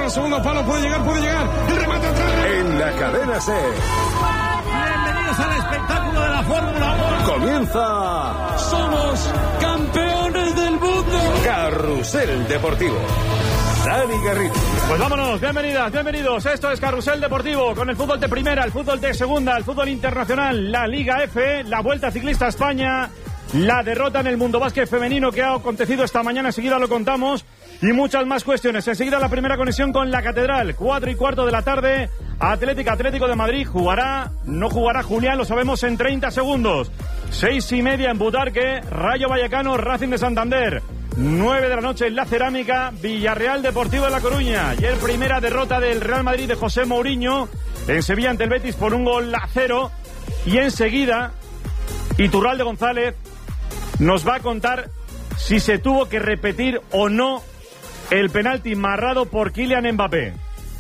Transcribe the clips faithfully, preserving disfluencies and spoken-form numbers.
al segundo palo, puede llegar, puede llegar. El remate atrás. En la cadena C. Bienvenidos al espectáculo de la Fórmula uno. Comienza. Somos campeones del mundo. Carrusel Deportivo. Dani Garrido. Pues vámonos, bienvenidas, bienvenidos. Esto es Carrusel Deportivo, con el fútbol de primera, el fútbol de segunda, el fútbol internacional, la Liga F, la Vuelta Ciclista a España, la derrota en el Mundo Básquet femenino que ha acontecido esta mañana, enseguida lo contamos, y muchas más cuestiones. Enseguida la primera conexión con la Catedral, cuatro y cuarto de la tarde, Atlético Atlético de Madrid. Jugará, no jugará Julián, lo sabemos en treinta segundos. Seis y media en Butarque, Rayo Vallecano, Racing de Santander. nueve de la noche en La Cerámica, Villarreal Deportivo de La Coruña. Ayer primera derrota del Real Madrid de José Mourinho en Sevilla ante el Betis por un gol a cero. Y enseguida, Iturralde González nos va a contar si se tuvo que repetir o no el penalti marrado por Kylian Mbappé.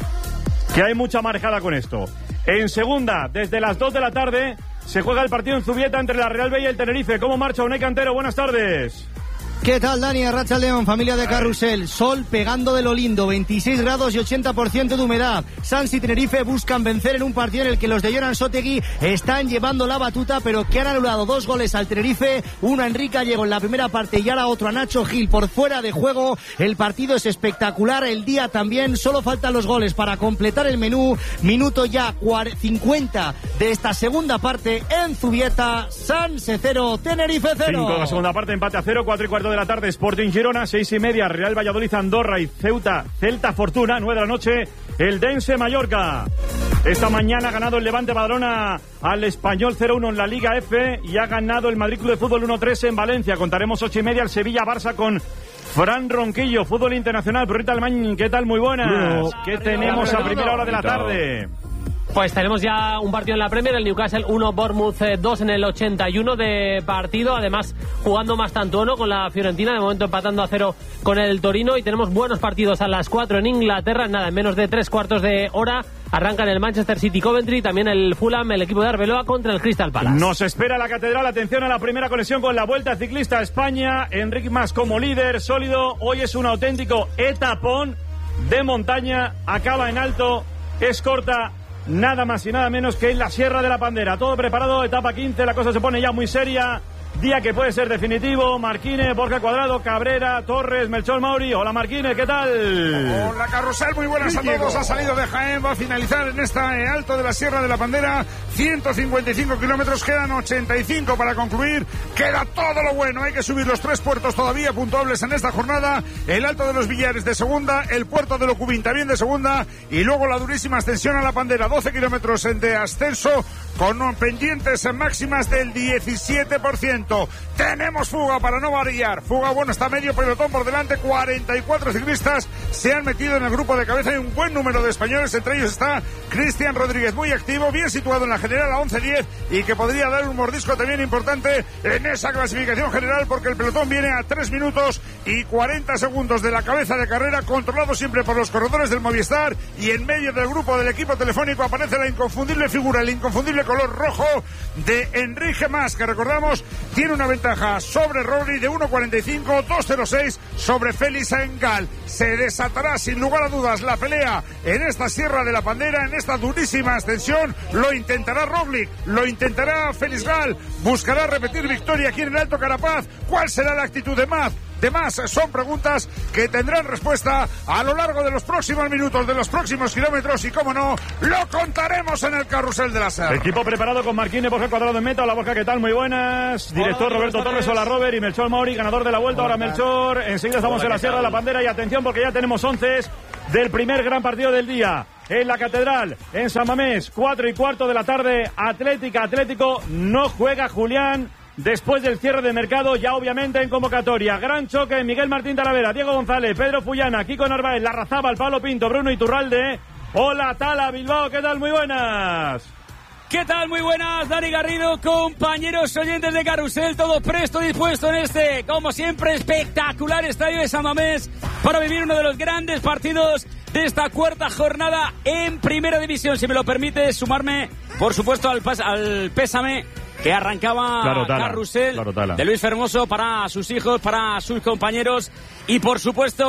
Que hay mucha marejada con esto. En segunda, desde las dos de la tarde, se juega el partido en Zubieta entre la Real B y el Tenerife. ¿Cómo marcha Unai Cantero? Buenas tardes. ¿Qué tal, Dani? Arracha León, familia de Carrusel. Sol pegando de lo lindo, veintiséis grados y ochenta por ciento de humedad. Sanz y Tenerife buscan vencer en un partido en el que los de Jonan Sotegui están llevando la batuta, pero que han anulado dos goles al Tenerife. Uno a Enrique Gallego en la primera parte y ahora otro a Nacho Gil por fuera de juego. El partido es espectacular, el día también. Solo faltan los goles para completar el menú. Minuto ya cincuenta de esta segunda parte en Zubieta. Sanz cero, Tenerife cero. cinco de la segunda parte, empate a cero, cuatro y cuarto de la tarde, Sporting Girona, seis y media, Real Valladolid Andorra y Ceuta Celta Fortuna, nueve de la noche, el Dense Mallorca. Esta mañana ha ganado el Levante Badalona al Español cero uno en la Liga F y ha ganado el Madrid Club de Fútbol uno tres en Valencia. Contaremos ocho y media el Sevilla Barça con Fran Ronquillo, fútbol internacional. Brunita Almañ, ¿qué tal? Muy buenas. Bueno, ¿Qué tenemos a primera hora de la tarde? Pues tenemos ya un partido en la Premier, el Newcastle uno, Bournemouth dos en el ochenta y uno de partido, además jugando más tanto uno con la Fiorentina, de momento empatando a cero con el Torino, y tenemos buenos partidos a las cuatro en Inglaterra, nada, en menos de tres cuartos de hora arrancan el Manchester City Coventry, también el Fulham, el equipo de Arbeloa contra el Crystal Palace. Nos espera la Catedral, atención a la primera conexión con la Vuelta Ciclista a España, Enric Mas como líder sólido, hoy es un auténtico etapón de montaña, acaba en alto, es corta, nada más y nada menos que en la Sierra de la Pandera. Todo preparado, etapa quince, la cosa se pone ya muy seria. Día que puede ser definitivo. Marquínez, Borja Cuadrado, Cabrera, Torres, Melchor Mauri. Hola Marquínez, ¿qué tal? Hola Carrusel, muy buenas a todos. Ha salido de Jaén, va a finalizar en este alto de la Sierra de la Pandera. ciento cincuenta y cinco kilómetros, quedan ochenta y cinco para concluir. Queda todo lo bueno, hay que subir los tres puertos todavía puntuables en esta jornada. El Alto de los Villares de segunda, el Puerto de Locubín también de segunda, y luego la durísima ascensión a la Pandera, doce kilómetros de ascenso con pendientes máximas del diecisiete por ciento. Tenemos fuga para no variar. Fuga, bueno, está medio pelotón por delante. cuarenta y cuatro ciclistas se han metido en el grupo de cabeza. Hay un buen número de españoles. Entre ellos está Cristian Rodríguez, muy activo, bien situado en la general a once diez y que podría dar un mordisco también importante en esa clasificación general, porque el pelotón viene a tres minutos y cuarenta segundos de la cabeza de carrera, controlado siempre por los corredores del Movistar, y en medio del grupo del equipo telefónico aparece la inconfundible figura, el inconfundible color rojo de Enrique Mas, que recordamos tiene una ventaja sobre Rory de uno cuarenta y cinco, dos cero seis sobre Félix Engal. Se desatará sin lugar a dudas la pelea en esta Sierra de la Pandera, en esta durísima ascensión. Lo intentará Roglic, lo intentará Félix Gal, buscará repetir victoria aquí en el Alto Carapaz. ¿Cuál será la actitud de Maz? Demás son preguntas que tendrán respuesta a lo largo de los próximos minutos, de los próximos kilómetros, y cómo no, lo contaremos en el Carrusel de la Serra. Equipo preparado con Marquínez, Borja Cuadrado en meta. Hola Borja, ¿qué tal? Muy buenas. Director Hola, Roberto Torres, hola Robert, y Melchor Mauri, ganador de la Vuelta. Hola, Ahora Melchor, enseguida estamos Hola, en la Sierra de la Pandera, y atención porque ya tenemos once del primer gran partido del día. En la Catedral, en San Mamés, cuatro y cuarto de la tarde, Atlética, Atlético, no juega Julián. Después del cierre de mercado, ya obviamente en convocatoria. Gran choque, Miguel Martín Talavera, Diego González, Pedro Fullana, Kiko Narváez, Larrazábal, Pablo Pinto, Bruno Iturralde. Hola Tala, Bilbao, ¿qué tal? Muy buenas. ¿Qué tal? Muy buenas, Dani Garrido, compañeros oyentes de Carrusel, todo presto, dispuesto en este, como siempre, espectacular estadio de San Mamés para vivir uno de los grandes partidos de esta cuarta jornada en Primera División. Si me lo permite, sumarme, por supuesto, al, pas- al pésame que arrancaba claro, tala, Carrusel claro, tala. de Luis Fermoso para sus hijos, para sus compañeros, y por supuesto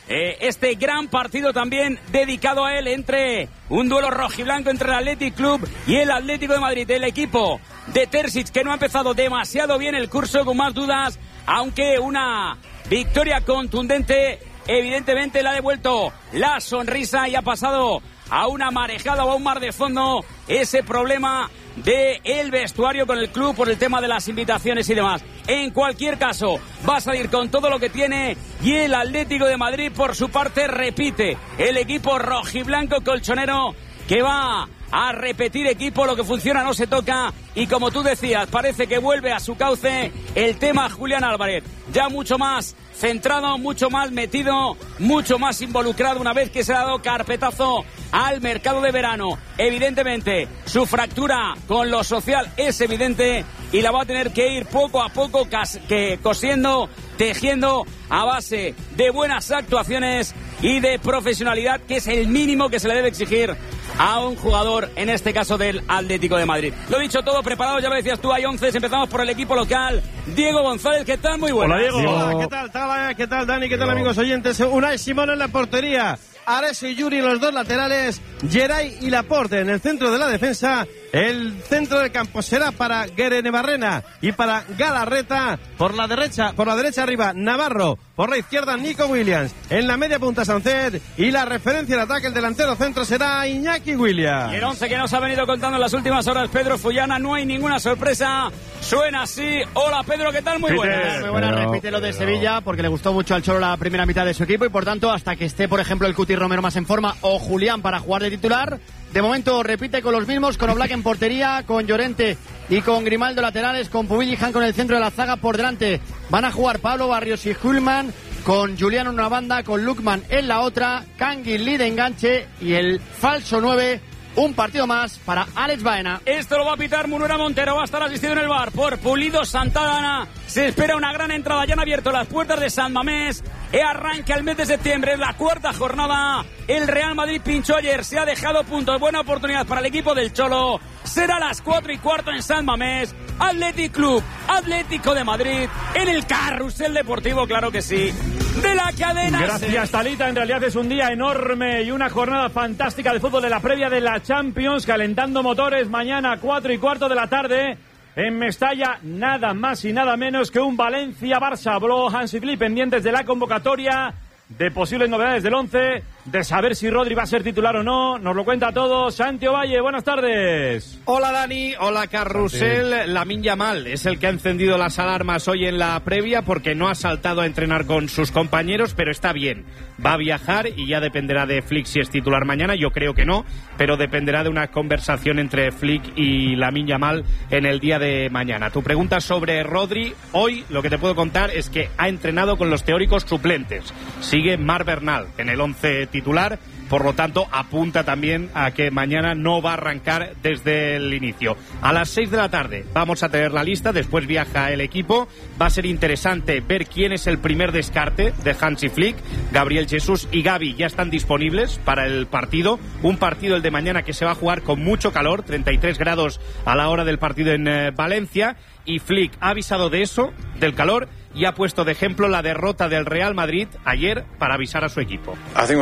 eh, este gran partido también dedicado a él entre un duelo rojiblanco entre el Athletic Club y el Atlético de Madrid. El equipo de Terzic, que no ha empezado demasiado bien el curso, con más dudas, aunque una victoria contundente evidentemente le ha devuelto la sonrisa y ha pasado a una marejada o a un mar de fondo ese problema de el vestuario con el club por el tema de las invitaciones y demás. En cualquier caso, va a salir con todo lo que tiene, y el Atlético de Madrid, por su parte, repite el equipo rojiblanco colchonero, que va a repetir equipo. Lo que funciona no se toca, y como tú decías, parece que vuelve a su cauce el tema Julián Álvarez, ya mucho más centrado, mucho más metido, mucho más involucrado una vez que se ha dado carpetazo al mercado de verano. Evidentemente, su fractura con lo social es evidente y la va a tener que ir poco a poco cas- que cosiendo, tejiendo a base de buenas actuaciones y de profesionalidad, que es el mínimo que se le debe exigir a un jugador, en este caso del Atlético de Madrid. Lo dicho todo, preparado, ya lo decías tú, hay once. Empezamos por el equipo local. Diego González, ¿qué tal? Muy buenas. Hola, Diego. Hola, ¿qué tal? tal? ¿Qué tal, Dani? ¿Qué tal, amigos oyentes? Unai Simón en la portería, Ares y Yuri en los dos laterales, Geray y Laporte en el centro de la defensa. El centro del campo será para Guerenebarrena y para Galarreta. Por la derecha, por la derecha arriba, Navarro. Por la izquierda, Nico Williams. En la media punta, Sancet. Y la referencia al ataque, el delantero centro, será Iñaki Williams. Y el once que nos ha venido contando en las últimas horas Pedro Fullana, no hay ninguna sorpresa. Suena así. Hola, Pedro, ¿qué tal? Muy buenas. Muy buenas, repite lo de Sevilla, porque le gustó mucho al Cholo la primera mitad de su equipo, y por tanto, hasta que esté, por ejemplo, el Cuti Romero más en forma, o Julián para jugar de titular, de momento repite con los mismos, con Oblak en portería, con Llorente y con Grimaldo laterales, con Pubil y Han con el centro de la zaga. Por delante van a jugar Pablo Barrios y Hulman, con Julián en una banda, con Lukman en la otra, Canguilí de enganche, y el falso nueve. Un partido más para Alex Baena. Esto lo va a pitar Munuera Montero, va a estar asistido en el bar por Pulido Santana. Se espera una gran entrada, ya han abierto las puertas de San Mamés. E arranca el mes de septiembre, es la cuarta jornada. El Real Madrid pinchó ayer, se ha dejado puntos. Buena oportunidad para el equipo del Cholo. Será a las cuatro y cuarto en San Mamés. Athletic Club, Atlético de Madrid, en el Carrusel Deportivo, claro que sí, de la cadena. Gracias, Talita. En realidad es un día enorme y una jornada fantástica de fútbol de la previa de la Champions, calentando motores. Mañana cuatro y cuarto de la tarde en Mestalla, nada más y nada menos que un Valencia-Barça. Habló Hansi Flick, pendientes de la convocatoria, de posibles novedades del once, de saber si Rodri va a ser titular o no. Nos lo cuenta todo Santi Ovalle. Buenas tardes. Hola, Dani. Hola, Carrusel. Lamine Yamal es el que ha encendido las alarmas hoy en la previa, porque no ha saltado a entrenar con sus compañeros, pero está bien. Va a viajar y ya dependerá de Flick si es titular mañana. Yo creo que no, pero dependerá de una conversación entre Flick y Lamine Yamal en el día de mañana. Tu pregunta sobre Rodri, hoy lo que te puedo contar es que ha entrenado con los teóricos suplentes. Sigue Marc Bernal en el once titular, por lo tanto apunta también a que mañana no va a arrancar desde el inicio. A las seis de la tarde vamos a tener la lista, después viaja el equipo. Va a ser interesante ver quién es el primer descarte de Hansi Flick. Gabriel Jesús y Gavi ya están disponibles para el partido, un partido el de mañana que se va a jugar con mucho calor, treinta y tres grados a la hora del partido en eh, Valencia, y Flick ha avisado de eso, del calor, y ha puesto de ejemplo la derrota del Real Madrid ayer para avisar a su equipo.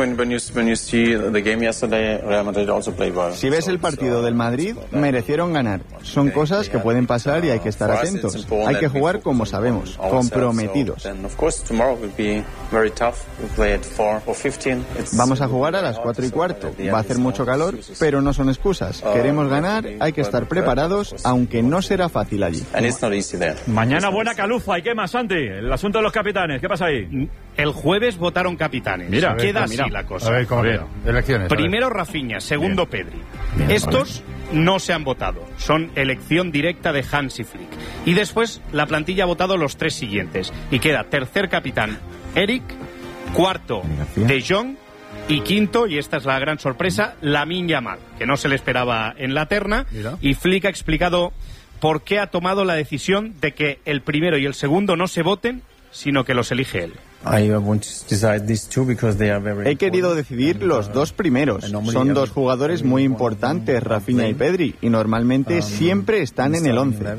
Si ves el partido del Madrid, merecieron ganar. Son cosas que pueden pasar y hay que estar atentos. Hay que jugar como sabemos, comprometidos. Vamos a jugar a las cuatro y cuarto. Va a hacer mucho calor, pero no son excusas. Queremos ganar, hay que estar preparados, aunque no será fácil allí. Mañana buena calufa. ¿Y qué más, Santi? El asunto de los capitanes. ¿Qué pasa ahí? El jueves votaron capitanes. Mira, queda ver, mira. así la cosa. A ver, ¿cómo queda? Elecciones. Primero Rafinha, segundo Bien. Pedri. Bien, Estos vale. no se han votado. Son elección directa de Hansi Flick. Y después la plantilla ha votado los tres siguientes. Y queda tercer capitán Eric, cuarto De Jong y quinto, y esta es la gran sorpresa, Lamine Yamal, que no se le esperaba en la terna. Mira. Y Flick ha explicado por qué ha tomado la decisión de que el primero y el segundo no se voten, sino que los elige él. He querido decidir los dos primeros. Son dos jugadores muy importantes, Rafinha y Pedri, y normalmente siempre están en el once.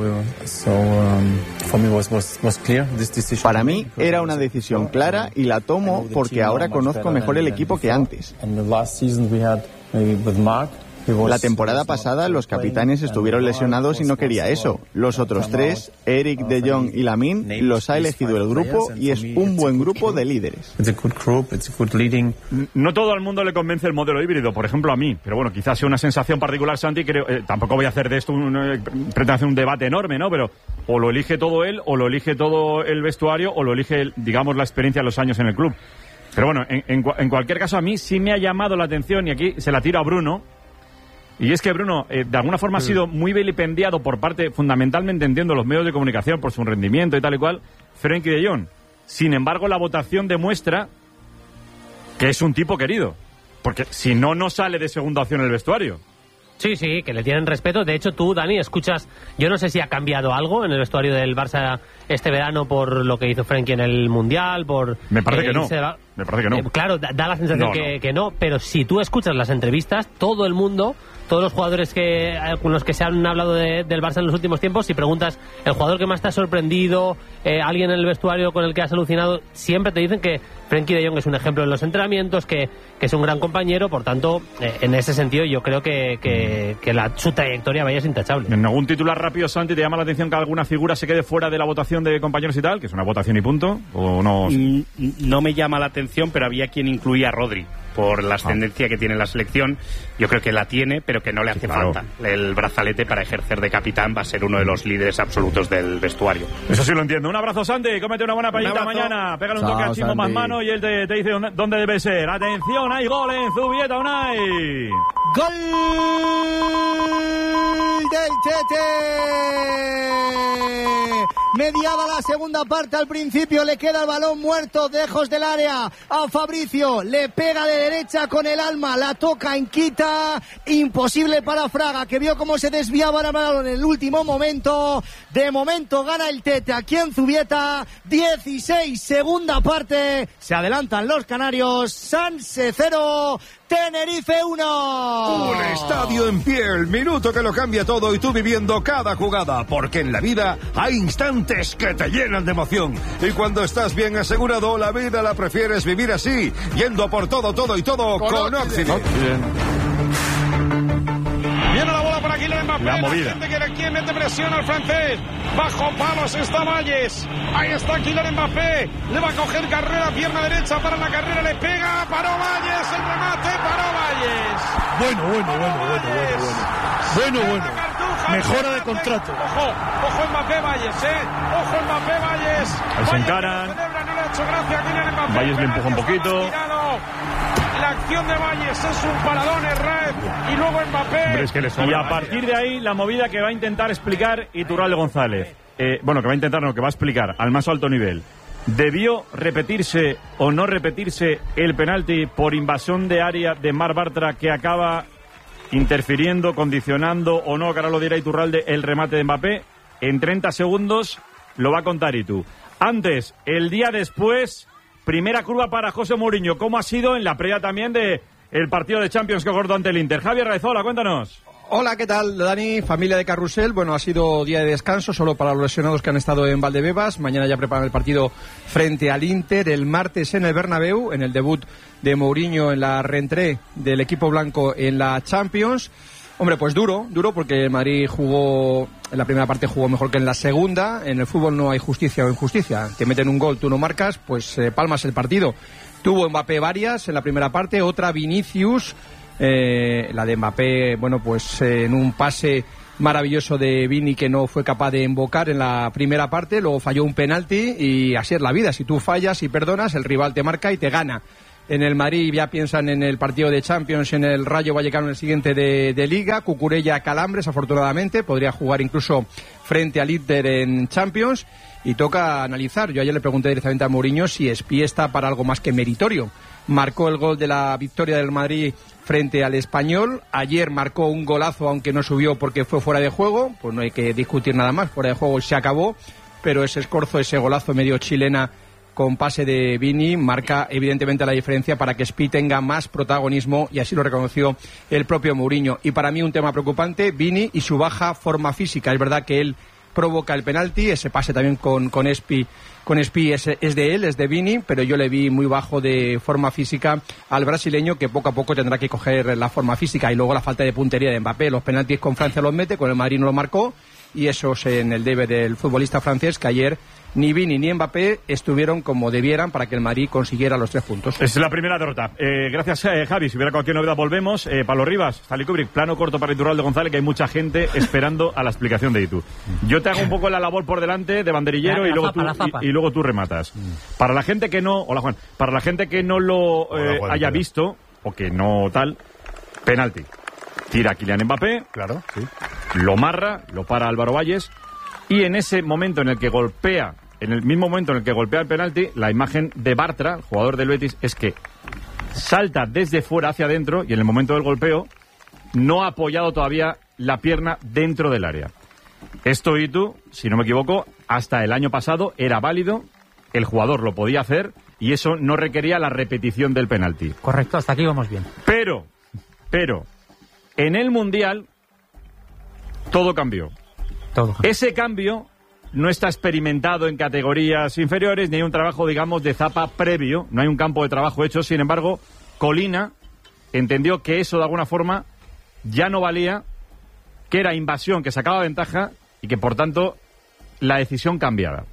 Para mí era una decisión clara y la tomo porque ahora conozco mejor el equipo que antes. La temporada pasada los capitanes estuvieron lesionados y no quería eso. Los otros tres, Eric, De Jong y Lamine, los ha elegido el grupo y es un buen grupo de líderes. No todo el mundo le convence el modelo híbrido, por ejemplo a mí, pero bueno, quizás sea una sensación particular, Santi, creo, eh, tampoco voy a hacer de esto un, eh, pretendo hacer un debate enorme, ¿no? Pero o lo elige todo él, o lo elige todo el vestuario, o lo elige, digamos, la experiencia de los años en el club. Pero bueno, en, en, en cualquier caso a mí sí me ha llamado la atención, y aquí se la tiro a Bruno. Y es que Bruno, eh, de alguna forma ha sido muy vilipendiado por parte, fundamentalmente entiendo, los medios de comunicación por su rendimiento y tal y cual, Frenkie de Jong. Sin embargo, la votación demuestra que es un tipo querido. Porque si no, no sale de segunda opción en el vestuario. Sí, sí, que le tienen respeto. De hecho, tú, Dani, escuchas... Yo no sé si ha cambiado algo en el vestuario del Barça este verano por lo que hizo Frenkie en el Mundial, por... Me parece eh, que no. Va... Me parece que no. Eh, claro, da, da la sensación no, que, no. que no, pero si tú escuchas las entrevistas, todo el mundo... Todos los jugadores que con los que se han hablado de, del Barça en los últimos tiempos, si preguntas el jugador que más te ha sorprendido, eh, alguien en el vestuario con el que has alucinado, siempre te dicen que Frenkie de Jong es un ejemplo en los entrenamientos, que, que es un gran compañero. Por tanto, eh, en ese sentido yo creo que, que, que la, su trayectoria vaya es intachable. ¿En algún titular rápido, Santi, te llama la atención que alguna figura se quede fuera de la votación de compañeros y tal? Que es una votación y punto, ¿o no? No me llama la atención, pero había quien incluía a Rodri por la ascendencia ah. que tiene la selección. Yo creo que la tiene, pero que no le hace sí, claro. falta. El brazalete para ejercer de capitán va a ser uno de los líderes absolutos del vestuario. Eso sí lo entiendo. Un abrazo, Santi. Cómete una buena paellita mañana. Pégale un toque al Chimo más mano y él te, te dice dónde, dónde debe ser. Atención, hay gol en Zubieta, Unai. ¡Gol del Tete! Mediada la segunda parte, al principio le queda el balón muerto lejos del área a Fabricio, le pega de derecha con el alma, la toca en quita, imposible para Fraga, que vio cómo se desviaba el balón en el último momento. De momento gana el Tete aquí en Zubieta, dieciséis, segunda parte, se adelantan los canarios. Sanse cero, Tenerife uno. Un estadio en pie, el minuto que lo cambia todo y tú viviendo cada jugada, porque en la vida hay instantes que te llenan de emoción y cuando estás bien asegurado, la vida la prefieres vivir así, yendo por todo, todo y todo con, con Occident. Viene la bola para Kylian Mbappé. La movida. La gente que le quiere, mete presión al francés. Bajo palos está Valles. Ahí está Kylian Mbappé. Le va a coger carrera, pierna derecha para la carrera. Le pega. Paró Valles. El remate. Paró Valles. Bueno, bueno, bueno, bueno, bueno, bueno. Bueno, bueno. Mejora de contrato. Ojo, ojo Mbappé Valles, eh. Ojo Mbappé Valles. Ahí se encaran. No le ha hecho gracia a Kylian Mbappé. Valles le empuja un poquito. La acción de Valles es un paradón, Herrera, y luego Mbappé. Es que le y a partir de ahí, la movida que va a intentar explicar Iturralde González. Eh, bueno, que va a intentar, no, que va a explicar al más alto nivel. ¿Debió repetirse o no repetirse el penalti por invasión de área de Marc Bartra que acaba interfiriendo, condicionando o no, que ahora lo dirá Iturralde, el remate de Mbappé? En treinta segundos lo va a contar Itu. Antes, el día después... Primera curva para José Mourinho. ¿Cómo ha sido en la previa también de el partido de Champions que acordó ante el Inter? Javier Raezola, cuéntanos. Hola, ¿qué tal, Dani? Familia de Carrusel. Bueno, ha sido día de descanso solo para los lesionados que han estado en Valdebebas. Mañana ya preparan el partido frente al Inter. El martes en el Bernabéu, en el debut de Mourinho en la reentrée del equipo blanco en la Champions. Hombre, pues duro, duro porque el Madrid jugó, en la primera parte jugó mejor que en la segunda. En el fútbol no hay justicia o injusticia. Te meten un gol, tú no marcas, pues eh, palmas el partido. Tuvo Mbappé varias en la primera parte, otra Vinicius, eh, la de Mbappé, bueno, pues eh, en un pase maravilloso de Vini que no fue capaz de embocar en la primera parte, luego falló un penalti y así es la vida. Si tú fallas y perdonas, el rival te marca y te gana. En el Madrid ya piensan en el partido de Champions, en el Rayo Vallecano en el siguiente de, de Liga. Cucurella calambres, afortunadamente. Podría jugar incluso frente al Inter en Champions. Y toca analizar. Yo ayer le pregunté directamente a Mourinho si Espí está para algo más que meritorio. Marcó el gol de la victoria del Madrid frente al Español. Ayer marcó un golazo, aunque no subió porque fue fuera de juego. Pues no hay que discutir nada más. Fuera de juego se acabó. Pero ese escorzo, ese golazo medio chilena con pase de Vini, marca evidentemente la diferencia para que Spi tenga más protagonismo, y así lo reconoció el propio Mourinho. Y para mí un tema preocupante, Vini y su baja forma física. Es verdad que él provoca el penalti, ese pase también con, con Spi, con Spi es, es de él, es de Vini, pero yo le vi muy bajo de forma física al brasileño, que poco a poco tendrá que coger la forma física. Y luego la falta de puntería de Mbappé, los penaltis con Francia los mete, con el Madrid no lo marcó, y eso es en el debe del futbolista francés, que ayer ni Vini ni Mbappé estuvieron como debieran para que el Madrid consiguiera los tres puntos. Es la primera derrota. Eh, gracias, eh, Javi. Si hubiera cualquier novedad, volvemos. Eh, Pablo Rivas, Stanley Kubrick, plano corto para Iturralde González, que hay mucha gente esperando a la explicación de Itu. Yo te hago un poco la labor por delante de banderillero la, la y, luego zapa, tú, y, y luego tú rematas. Para la gente que no... Hola, Juan. Para la gente que no lo eh, Hola, haya visto, o que no tal, penalti. Tira Kylian Mbappé. Claro, sí. Lo marra, lo para Álvaro Valles, y en ese momento en el que golpea, en el mismo momento en el que golpea el penalti, la imagen de Bartra, el jugador del Betis, es que salta desde fuera hacia adentro y en el momento del golpeo no ha apoyado todavía la pierna dentro del área. Esto, Itu, si no me equivoco, hasta el año pasado era válido, el jugador lo podía hacer y eso no requería la repetición del penalti. Correcto, hasta aquí vamos bien. Pero, pero, en el Mundial todo cambió. Todo. Ese cambio no está experimentado en categorías inferiores, ni hay un trabajo, digamos, de zapa previo, no hay un campo de trabajo hecho. Sin embargo, Colina entendió que eso de alguna forma ya no valía, que era invasión, que sacaba ventaja y que por tanto la decisión cambiaba.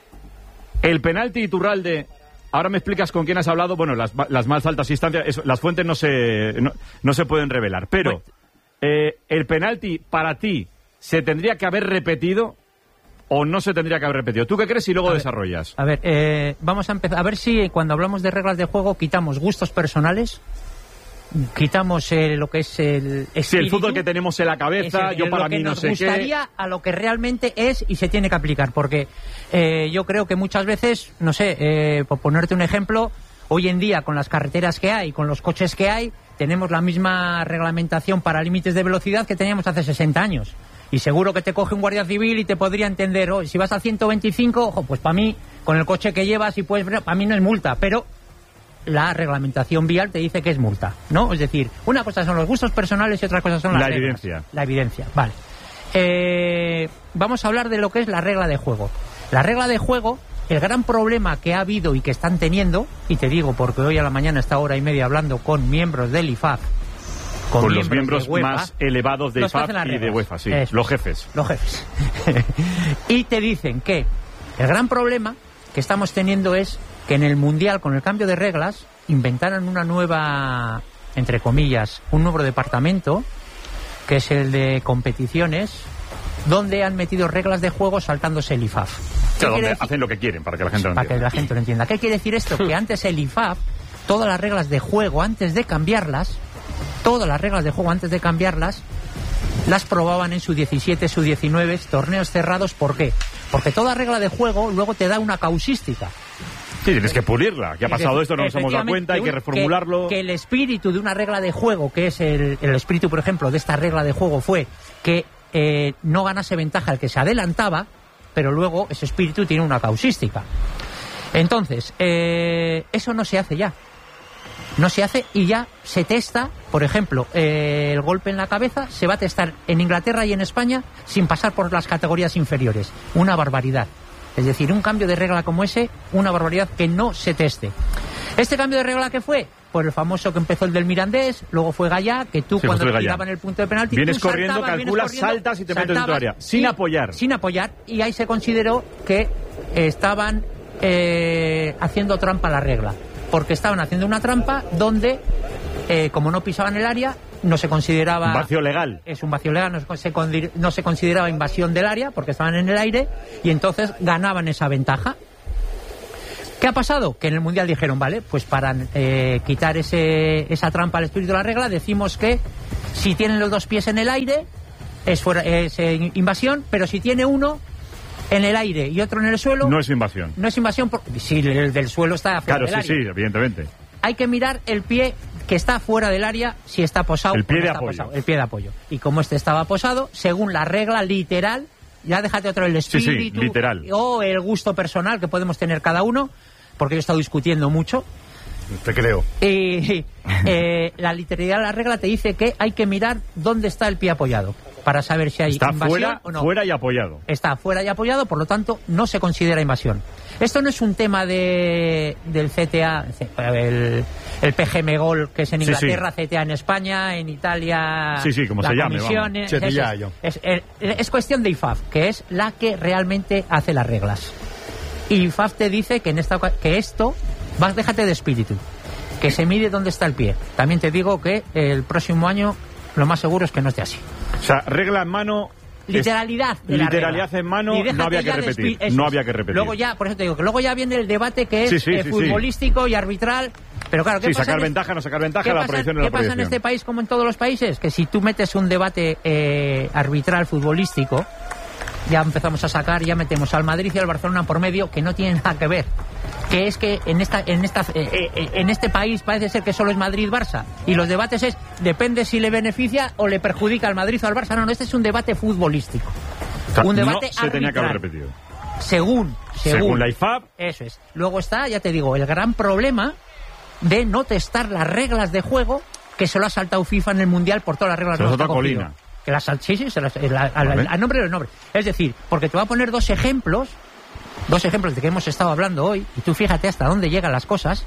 El penalti Iturralde, ahora me explicas con quién has hablado. Bueno, las, las más altas instancias, eso, las fuentes no se, no, no se pueden revelar, pero eh, el penalti para ti ¿se tendría que haber repetido o no se tendría que haber repetido? ¿Tú qué crees y luego a ver, desarrollas? A ver, eh, vamos a empezar. A ver si cuando hablamos de reglas de juego quitamos gustos personales, quitamos eh, lo que es el espíritu. Sí, el fútbol que tenemos en la cabeza, el, yo para mí no sé qué. Nos gustaría a lo que realmente es y se tiene que aplicar, porque eh, yo creo que muchas veces, no sé, eh, por ponerte un ejemplo, hoy en día con las carreteras que hay, con los coches que hay, tenemos la misma reglamentación para límites de velocidad que teníamos hace sesenta años. Y seguro que te coge un guardia civil y te podría entender, oh, si vas a ciento veinticinco, ojo, pues para mí, con el coche que llevas y puedes, para mí no es multa, pero la reglamentación vial te dice que es multa, ¿no? Es decir, una cosa son los gustos personales y otra cosa son las la reglas. evidencia. La evidencia, vale. Eh, vamos a hablar de lo que es la regla de juego. La regla de juego, el gran problema que ha habido y que están teniendo, y te digo porque hoy a la mañana he estado hora y media hablando con miembros del I F A B, Con, con los miembros más elevados de I F A B y de UEFA, sí, Eso. los jefes. Los jefes. Y te dicen que el gran problema que estamos teniendo es que en el Mundial, con el cambio de reglas, inventaron una nueva, entre comillas, un nuevo departamento, que es el de competiciones, donde han metido reglas de juego saltándose el I F A B. Claro, donde hacen lo que quieren, para que la gente lo para entienda. Para que la gente lo entienda. ¿Qué quiere decir esto? Que antes el I F A B, todas las reglas de juego, antes de cambiarlas, todas las reglas de juego antes de cambiarlas las probaban en su diecisiete, su diecinueve, torneos cerrados. ¿Por qué? Porque toda regla de juego luego te da una causística. Sí, tienes que pulirla. ¿Qué ha pasado esto? No nos hemos dado cuenta, hay que reformularlo. Que, que el espíritu de una regla de juego, que es el, el espíritu, por ejemplo, de esta regla de juego fue que eh, no ganase ventaja el que se adelantaba, pero luego ese espíritu tiene una causística. Entonces, eh, eso no se hace ya. No se hace y ya se testa, por ejemplo, eh, el golpe en la cabeza se va a testar en Inglaterra y en España sin pasar por las categorías inferiores. Una barbaridad. Es decir, un cambio de regla como ese, una barbaridad que no se teste. ¿Este cambio de regla qué fue? Pues el famoso que empezó el del Mirandés, luego fue Gallá, que tú sí, cuando te tiraban el punto de penalti... Vienes tú corriendo, saltabas, calculas, vienes corriendo, saltas y te metes en tu área. Sin y, apoyar. Sin apoyar. Y ahí se consideró que eh, estaban eh, haciendo trampa a la regla. Porque estaban haciendo una trampa donde, eh, como no pisaban el área, no se consideraba... Un vacío legal. Es un vacío legal, no se, no se consideraba invasión del área porque estaban en el aire y entonces ganaban esa ventaja. ¿Qué ha pasado? Que en el Mundial dijeron, vale, pues para eh, quitar ese, esa trampa al espíritu de la regla, decimos que si tienen los dos pies en el aire es, fuera, es eh, invasión, pero si tiene uno en el aire y otro en el suelo... No es invasión. No es invasión porque si el del suelo está fuera claro, del sí, área. sí, evidentemente. Hay que mirar el pie que está fuera del área, si está posado el pie o no de está apoyo. posado. El pie de apoyo. Y como este estaba posado, según la regla literal, ya déjate otro el espíritu sí, sí, literal. o el gusto personal que podemos tener cada uno, porque yo he estado discutiendo mucho. Te creo. Y eh, la literalidad de la regla te dice que hay que mirar dónde está el pie apoyado para saber si hay está invasión fuera, o no. Fuera y apoyado. Está fuera y apoyado, por lo tanto, no se considera invasión. Esto no es un tema de del C T A, el, el P G M Gol, que es en Inglaterra, sí, sí. C T A en España, en Italia... Sí, sí, como la se llame, comisión, vamos. Es, es, es, es cuestión de I F A F, que es la que realmente hace las reglas. Y I F A F te dice que, en esta, que esto... Vas, déjate de espíritu, que se mide dónde está el pie. También te digo que el próximo año lo más seguro es que no esté así. O sea, regla en mano... Literalidad de la Literalidad regla. en mano, no había que repetir. Despi- no había que repetir. Luego ya, por eso te digo, que luego ya viene el debate que es sí, sí, eh, sí, futbolístico sí. y arbitral. Pero claro, ¿qué sí, pasa sacar en ventaja, no sacar ventaja, ¿qué la pasa, proyección y la ¿qué pasa en este país como en todos los países? Que si tú metes un debate eh, arbitral futbolístico, ya empezamos a sacar, ya metemos al Madrid y al Barcelona por medio, que no tienen nada que ver. Que es que en esta en esta eh, eh, en este país parece ser que solo es Madrid-Barça y los debates es depende si le beneficia o le perjudica al Madrid o al Barça. No, no, este es un debate futbolístico. O sea, un debate no se arbitral. tenía que haber repetido. Según, según según la I F A F. Eso es. Luego está, ya te digo, el gran problema de no testar las reglas de juego que se lo ha saltado FIFA en el Mundial por todas las reglas. Se no lo saltó Colina. Que las sí, sí, se las, la, a, vale. Al nombre del nombre. Es decir, porque te voy a poner dos ejemplos. Dos ejemplos de que hemos estado hablando hoy, y tú fíjate hasta dónde llegan las cosas.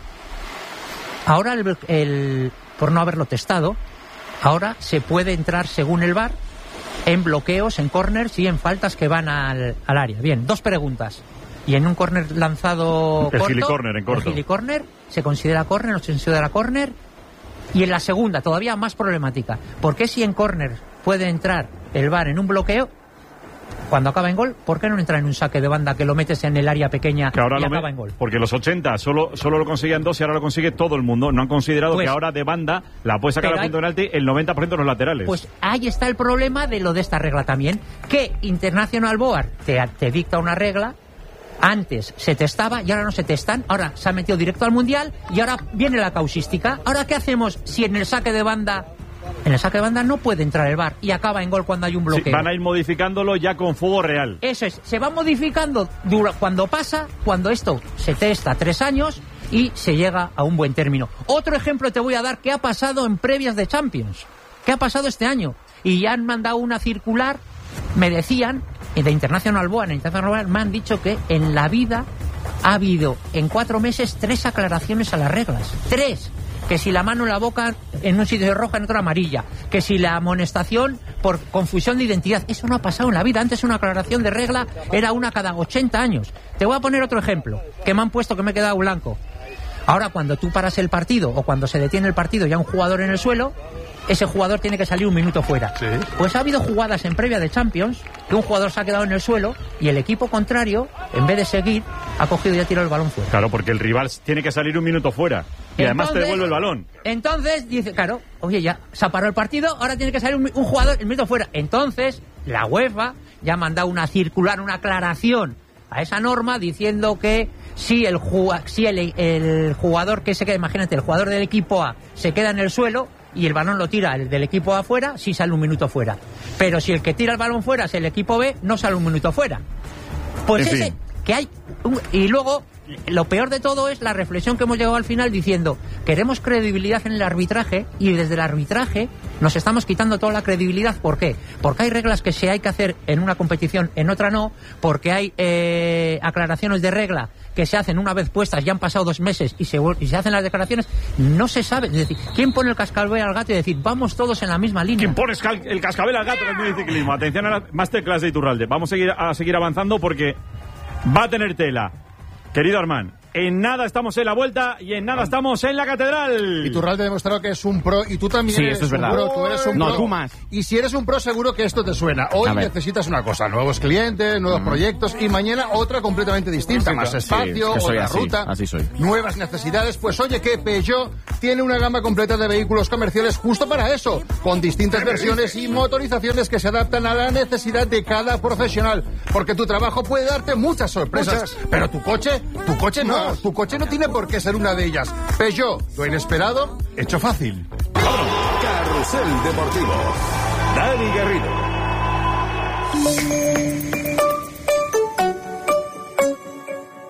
Ahora, el, el, por no haberlo testado, ahora se puede entrar según el V A R en bloqueos, en corners y en faltas que van al, al área. Bien, dos preguntas. Y en un corner lanzado el corto, gilicorner en corto. el gilicorner, ¿se considera corner o se considera corner? Y en la segunda, todavía más problemática, ¿por qué si en corner puede entrar el V A R en un bloqueo, cuando acaba en gol, ¿por qué no entra en un saque de banda que lo metes en el área pequeña que ahora y lo acaba me... en gol? Porque los ochenta solo, solo lo conseguían dos y ahora lo consigue todo el mundo. No han considerado pues, que ahora de banda la puede sacar al punto de penalti el noventa por ciento de los laterales. Pues ahí está el problema de lo de esta regla también, que International Board te, te dicta una regla, antes se testaba y ahora no se testan, ahora se ha metido directo al Mundial y ahora viene la causística. ¿Ahora qué hacemos si en el saque de banda... En el saque de banda no puede entrar el V A R y acaba en gol cuando hay un bloqueo? Sí, van a ir modificándolo ya con fuego real. Eso es, se va modificando cuando pasa, cuando esto se testa tres años y se llega a un buen término. Otro ejemplo te voy a dar que ha pasado en previas de Champions. ¿Qué ha pasado este año? Y ya han mandado una circular, me decían, de International Board, en International Board me han dicho que en la vida ha habido en cuatro meses tres aclaraciones a las reglas. ¡Tres! Que si la mano en la boca en un sitio de roja, en otro amarilla, que si la amonestación por confusión de identidad. Eso no ha pasado en la vida. Antes una aclaración de regla era una cada ochenta años. Te voy a poner otro ejemplo, que me han puesto que me he quedado blanco. Ahora, cuando tú paras el partido o cuando se detiene el partido y hay un jugador en el suelo, ese jugador tiene que salir un minuto fuera. ¿Sí? Pues ha habido jugadas en previa de Champions que un jugador se ha quedado en el suelo y el equipo contrario, en vez de seguir, ha cogido y ha tirado el balón fuera. Claro, porque el rival tiene que salir un minuto fuera y entonces, además te devuelve el balón. Entonces dice, claro, oye, ya se ha parado el partido, ahora tiene que salir un, un jugador el minuto fuera. Entonces la UEFA ya ha mandado una circular, una aclaración a esa norma diciendo que si el, si el, el jugador que se queda, imagínate, el jugador del equipo A se queda en el suelo y el balón lo tira el del equipo A fuera, sí sale un minuto fuera. Pero si el que tira el balón fuera es el equipo B, no sale un minuto fuera. Pues sí, ese, sí. que hay... Un, y luego, lo peor de todo es la reflexión que hemos llegado al final diciendo, queremos credibilidad en el arbitraje y desde el arbitraje nos estamos quitando toda la credibilidad. ¿Por qué? Porque hay reglas que se hay que hacer en una competición, en otra no, porque hay eh, aclaraciones de regla que se hacen una vez puestas, ya han pasado dos meses y se, y se hacen las declaraciones, no se sabe. Es decir, ¿quién pone el cascabel al gato y decir, vamos todos en la misma línea? ¿Quién pone el cascabel al gato en el medio de ciclismo? Atención a la masterclass de Iturralde. Vamos a seguir, a seguir avanzando porque va a tener tela. Querido Armán, en nada estamos en la vuelta y en nada estamos en la catedral. Iturralde ha demostrado que es un pro y tú también sí, eres eso es un verdad. pro, tú eres un no, pro. tú más. Y si eres un pro seguro que esto te suena. Hoy necesitas una cosa, nuevos clientes, nuevos mm. proyectos y mañana otra completamente distinta, sí, más espacio, sí, otra así, ruta, así soy. nuevas necesidades. Pues oye que Peugeot tiene una gama completa de vehículos comerciales justo para eso, con distintas versiones y motorizaciones que se adaptan a la necesidad de cada profesional, porque tu trabajo puede darte muchas sorpresas, muchas. Pero tu coche, tu coche no, tu coche no tiene por qué ser una de ellas. Peugeot, lo inesperado, hecho fácil. Carrusel Deportivo. Dani Garrido.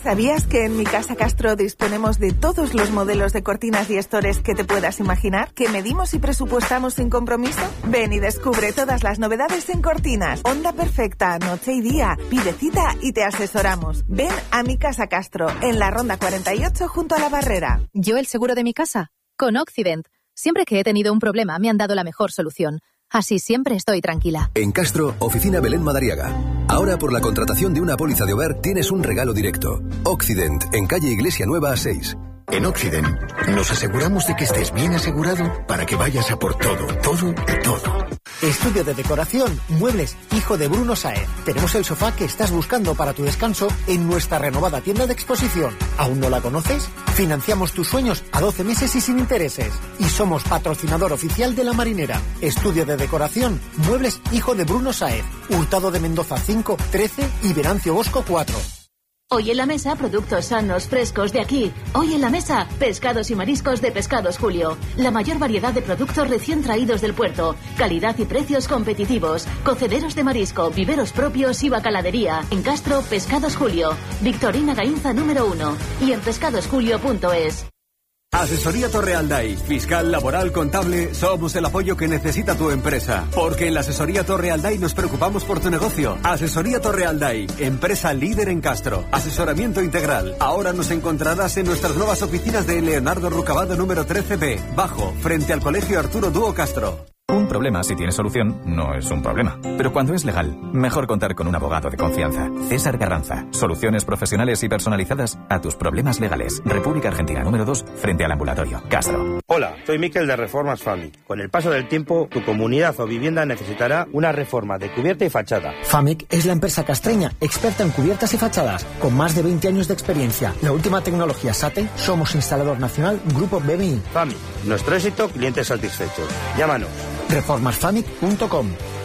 ¿Sabías que en Mi Casa Castro disponemos de todos los modelos de cortinas y estores que te puedas imaginar? ¿Que medimos y presupuestamos sin compromiso? Ven y descubre todas las novedades en cortinas. Onda perfecta, noche y día. Pide cita y te asesoramos. Ven a Mi Casa Castro, en la Ronda cuarenta y ocho junto a la Barrera. ¿Yo el seguro de mi casa? Con Occident. Siempre que he tenido un problema me han dado la mejor solución. Así siempre estoy tranquila. En Castro, Oficina Belén Madariaga. Ahora por la contratación de una póliza de hogar tienes un regalo directo. Occident, en calle Iglesia Nueva seis. En Occident nos aseguramos de que estés bien asegurado para que vayas a por todo, todo y todo. Estudio de decoración, muebles, hijo de Bruno Saez. Tenemos el sofá que estás buscando para tu descanso en nuestra renovada tienda de exposición. ¿Aún no la conoces? Financiamos tus sueños a doce meses y sin intereses. Y somos patrocinador oficial de La Marinera. Estudio de decoración, muebles, hijo de Bruno Saez. Hurtado de Mendoza cinco, trece y Venancio Bosco cuatro. Hoy en la mesa, productos sanos, frescos de aquí. Hoy en la mesa, pescados y mariscos de Pescados Julio. La mayor variedad de productos recién traídos del puerto. Calidad y precios competitivos. Cocederos de marisco, viveros propios y bacaladería. En Castro, Pescados Julio. Victorina Gainza número uno. Y en pescados julio punto es. Asesoría Torrealday, fiscal, laboral, contable, somos el apoyo que necesita tu empresa. Porque en la Asesoría Torrealday nos preocupamos por tu negocio. Asesoría Torrealday, empresa líder en Castro. Asesoramiento integral. Ahora nos encontrarás en nuestras nuevas oficinas de Leonardo Rucabado número trece B, bajo, frente al Colegio Arturo Dúo Castro. Un problema, si tiene solución, no es un problema. Pero cuando es legal, mejor contar con un abogado de confianza. César Carranza. Soluciones profesionales y personalizadas a tus problemas legales. República Argentina número dos, frente al ambulatorio. Castro. Hola, soy Miquel de Reformas Famic. Con el paso del tiempo, tu comunidad o vivienda necesitará una reforma de cubierta y fachada. Famic es la empresa castreña, experta en cubiertas y fachadas, con más de veinte años de experiencia. La última tecnología SATE, somos instalador nacional Grupo B M I. Famic, nuestro éxito, clientes satisfechos. Llámanos. reformas famic punto com.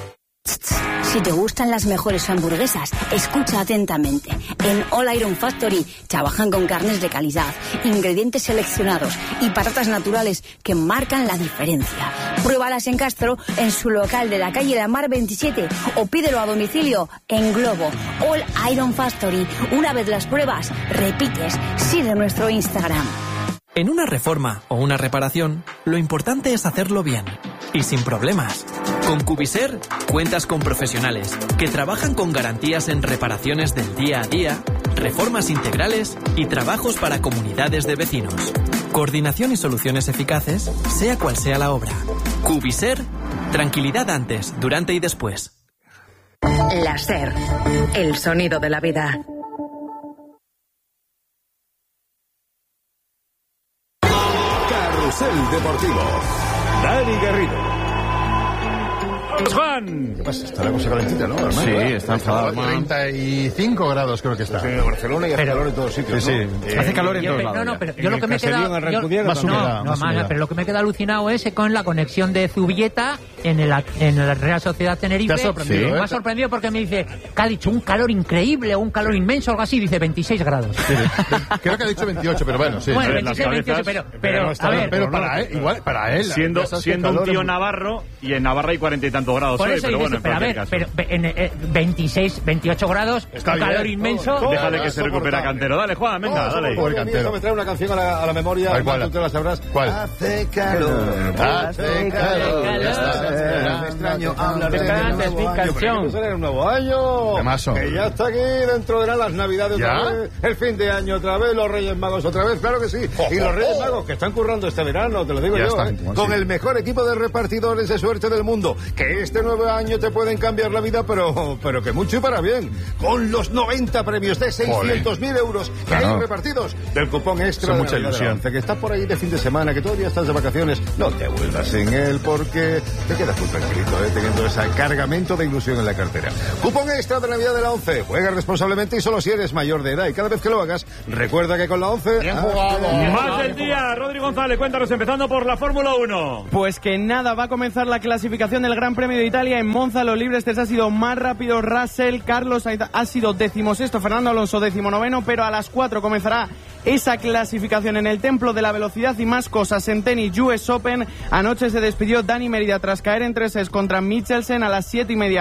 Si te gustan las mejores hamburguesas, escucha atentamente. En All Iron Factory trabajan con carnes de calidad, ingredientes seleccionados y patatas naturales que marcan la diferencia. Pruébalas en Castro, en su local de la calle La Mar veintisiete, o pídelo a domicilio en Globo. All Iron Factory. Una vez las pruebas, repites. Sigue nuestro Instagram. En una reforma o una reparación, lo importante es hacerlo bien y sin problemas. Con Cubiser cuentas con profesionales que trabajan con garantías en reparaciones del día a día, reformas integrales y trabajos para comunidades de vecinos. Coordinación y soluciones eficaces, sea cual sea la obra. Cubiser, tranquilidad antes, durante y después. La SER, el sonido de la vida. Carrusel Deportivo. Dani Garrido. Juan. ¿Qué pasa? Está la cosa calentita, ¿no, hermano? Sí, está enfadado. treinta y cinco grados creo que está. Sí, en Barcelona y hace pero, calor en todos sitios. Sí, ¿no? sí. Eh, hace calor en yo, todos No, lados. no, pero en yo lo que me queda... Yo, más no, humedad, no, más más, humedad. pero lo que me queda alucinado es con la conexión de Zubieta en, el, en la Real Sociedad Tenerife. ¿Te ha sorprendido, Sí. eh? Me ha sorprendido porque me dice que ha dicho un calor increíble o un calor inmenso o algo así. Dice veintiséis grados. Sí, creo que ha dicho veintiocho, pero bueno, sí. Bueno, sí. veintiséis, veintiocho, pero, pero, está a bien, ver, pero para él, igual, para él. Siendo, ya sabes que siendo un calor tío en- navarro, y en Navarra hay cuarenta y tantos grados por hoy, eso pero dices, bueno, en pero a cualquier ver, caso. pero en, eh, veintiséis, veintiocho grados, Está un calor bien, inmenso. todo, todo. Déjale que se recupere Cantero. Dale, Juan, venga, dale. Por Cantero. Me trae una canción a la, a la memoria. A ver, ¿cuál? Tú te la sabrás. ¿Cuál? Hace calor. Hace calor. Ya está. Me extraño hablar de Espera, un antes, nuevo mi año. canción. Pero que un nuevo año. Temazo. Que ya está aquí. Dentro de las navidades ¿Ya? otra vez. El fin de año otra vez. Los Reyes Magos otra vez. Claro que sí. Oh, Y los oh, Reyes oh. Magos que están currando este verano. Te lo digo Ya yo. están, ¿eh? sí. Con el mejor equipo de repartidores de suerte del mundo. Que este nuevo año te pueden cambiar la vida, pero, pero que mucho y para bien. Con los noventa premios de seiscientos mil euros que Claro. hay repartidos del cupón extra. Son de mucha Navidad de ilusión. Avance, que está por ahí de fin de semana, que todavía estás de vacaciones. No te vuelvas sin él porque te quedas muy tranquilito, ¿eh? Teniendo ese cargamento de ilusión en la cartera. Cupón extra de Navidad de la ONCE. Juega responsablemente y solo si eres mayor de edad. Y cada vez que lo hagas, recuerda que con la ONCE... Bien jugado. Más del día, Rodri González, cuéntanos, empezando por la Fórmula uno. Pues que nada, va a comenzar la clasificación del Gran Premio de Italia en Monza. Los libres test ha sido más rápido Russell, Carlos ha sido decimosexto, Fernando Alonso decimonoveno, pero a las cuatro comenzará esa clasificación en el Templo de la Velocidad y más cosas en tenis U S Open. Anoche se despidió Dani Merida tras caer en tres sets contra Michelsen. A las siete y media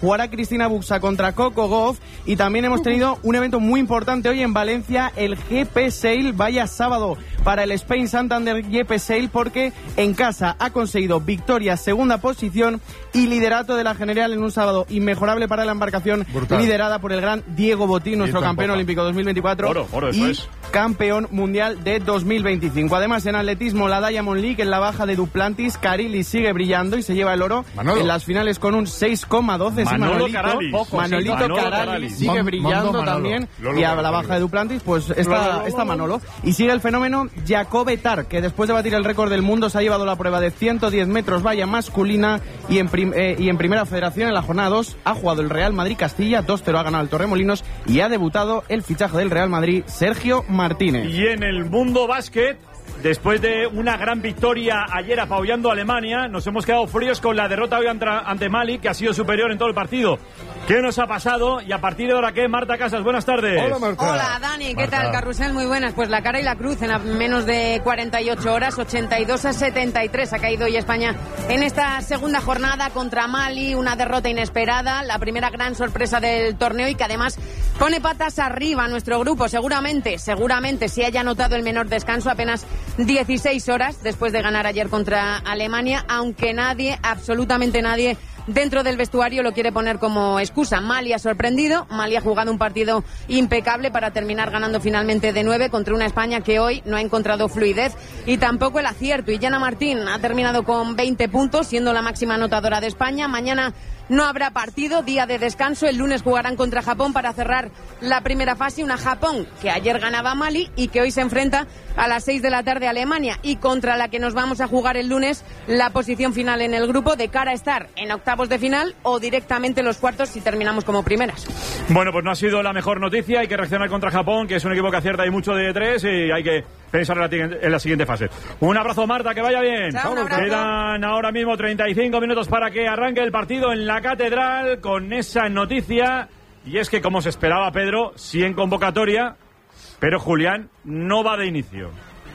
jugará Cristina Buxa contra Coco Gauff y también hemos tenido un evento muy importante hoy en Valencia, el G P Sail. Vaya sábado para el Spain Santander G P Sail porque en casa ha conseguido victoria, segunda posición y liderato de la general en un sábado inmejorable para la embarcación. Brutal. Liderada por el gran Diego Botín, nuestro campeón olímpico dos mil veinticuatro oro, oro, eso y es. campeón mundial de dos mil veinticinco. Además, en atletismo, la Diamond League en la baja de Duplantis, Carili sigue brillando y se lleva el oro Manolo. En las finales con un seis coma doce. Manolo Manolito, Caralis. Manolito Manolo Caralis Caralis. sigue Man, brillando Manolo. también. Lolo y a Manolo. la baja de Duplantis, pues está, está Manolo. Y sigue el fenómeno Jacobe Tar, que después de batir el récord del mundo se ha llevado la prueba de ciento diez metros valla masculina y en, prim, eh, y en primera federación en la jornada dos ha jugado el Real Madrid Castilla, dos cero ha ganado el Torremolinos y ha debutado el fichaje del Real Madrid, Sergio Martínez. Y en el mundo básquet, después de una gran victoria ayer apabullando a Alemania, nos hemos quedado fríos con la derrota hoy ante Mali, que ha sido superior en todo el partido. ¿Qué nos ha pasado? Y a partir de ahora, ¿qué? Marta Casas, buenas tardes. Hola, Marta. Hola, Dani, ¿qué Marta. tal? Carrusel, muy buenas. Pues la cara y la cruz en a menos de cuarenta y ocho horas, ochenta y dos a setenta y tres ha caído hoy España en esta segunda jornada contra Mali, una derrota inesperada, la primera gran sorpresa del torneo y que además pone patas arriba a nuestro grupo, seguramente, seguramente si haya notado el menor descanso, apenas dieciséis horas después de ganar ayer contra Alemania, aunque nadie, absolutamente nadie, dentro del vestuario lo quiere poner como excusa. Mali ha sorprendido, Mali ha jugado un partido impecable para terminar ganando finalmente de nueve contra una España que hoy no ha encontrado fluidez y tampoco el acierto. Y Yana Martín ha terminado con veinte puntos, siendo la máxima anotadora de España. Mañana no habrá partido, día de descanso. El lunes jugarán contra Japón para cerrar la primera fase. Una Japón que ayer ganaba a Mali y que hoy se enfrenta a las seis de la tarde a Alemania y contra la que nos vamos a jugar el lunes la posición final en el grupo de cara a estar en octavos de final o directamente en los cuartos si terminamos como primeras. Bueno, pues no ha sido la mejor noticia. Hay que reaccionar contra Japón, que es un equipo que acierta y mucho de tres y hay que pensar en la, en la siguiente fase. Un abrazo, Marta, que vaya bien. Chao, un abrazo. Quedan ahora mismo treinta y cinco minutos para que arranque el partido en la Catedral con esa noticia. Y es que, como se esperaba, Pedro, sí en convocatoria, pero Julián no va de inicio.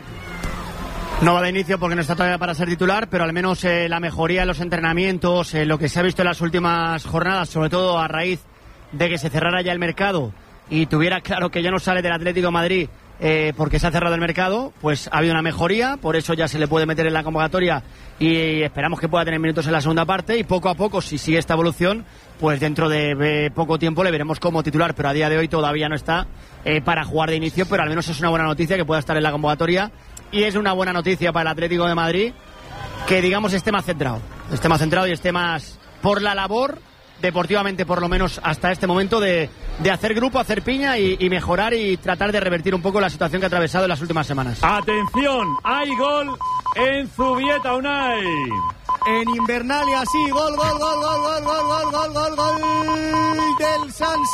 No va de inicio porque no está todavía para ser titular, pero al menos eh, la mejoría en los entrenamientos, eh, lo que se ha visto en las últimas jornadas, sobre todo a raíz de que se cerrara ya el mercado y tuviera claro que ya no sale del Atlético de Madrid eh, porque se ha cerrado el mercado, pues ha habido una mejoría, por eso ya se le puede meter en la convocatoria y esperamos que pueda tener minutos en la segunda parte y poco a poco, si sigue esta evolución, pues dentro de eh, poco tiempo le veremos como titular, pero a día de hoy todavía no está eh, para jugar de inicio, pero al menos es una buena noticia que pueda estar en la convocatoria y es una buena noticia para el Atlético de Madrid que, digamos, esté más centrado, esté más centrado y esté más por la labor, deportivamente por lo menos hasta este momento, de, de hacer grupo, hacer piña y, y mejorar y tratar de revertir un poco la situación que ha atravesado en las últimas semanas. Atención, hay gol en Zubieta, Unai. En Invernalia, sí, gol, gol, gol, gol, gol, gol, gol, gol, gol, gol del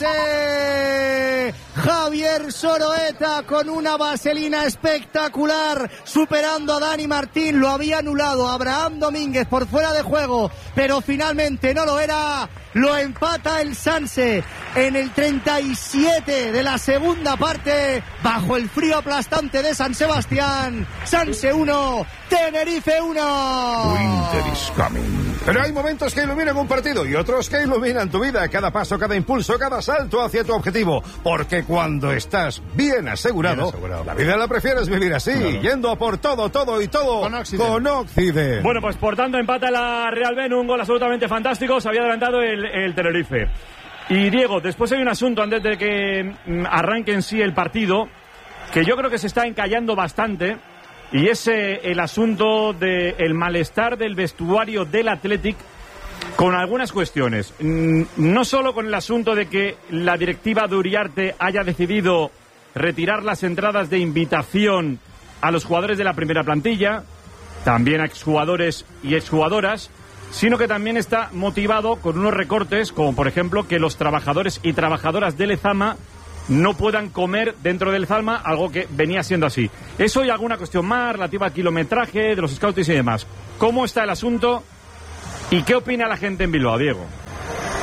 Sanse. Javier Soroeta con una vaselina espectacular, superando a Dani Martín, lo había anulado Abraham Domínguez por fuera de juego, pero finalmente no lo era. Lo empata el Sanse en el treinta y siete de la segunda parte, bajo el frío aplastante de San Sebastián. Sanse uno, Tenerife uno. Winter is coming. Pero hay momentos que iluminan un partido y otros que iluminan tu vida. Cada paso, cada impulso, cada salto hacia tu objetivo. Porque cuando estás bien asegurado, bien asegurado. La vida la prefieres vivir así, claro. Yendo a por todo, todo y todo con Occident. Con Occident. Bueno, pues por tanto empata la Real Ben, un gol absolutamente fantástico. Se había adelantado el, el Tenerife. Y Diego, después hay un asunto antes de que arranque en sí el partido, que yo creo que se está encallando bastante. Y es eh, el asunto del malestar del vestuario del Athletic con algunas cuestiones. Mm, no solo con el asunto de que la directiva de Uriarte haya decidido retirar las entradas de invitación a los jugadores de la primera plantilla, también a exjugadores y exjugadoras, sino que también está motivado con unos recortes, como por ejemplo que los trabajadores y trabajadoras de Lezama no puedan comer dentro del Lezama, algo que venía siendo así. Eso y alguna cuestión más relativa al kilometraje de los scouts y demás. ¿Cómo está el asunto y qué opina la gente en Bilbao, Diego?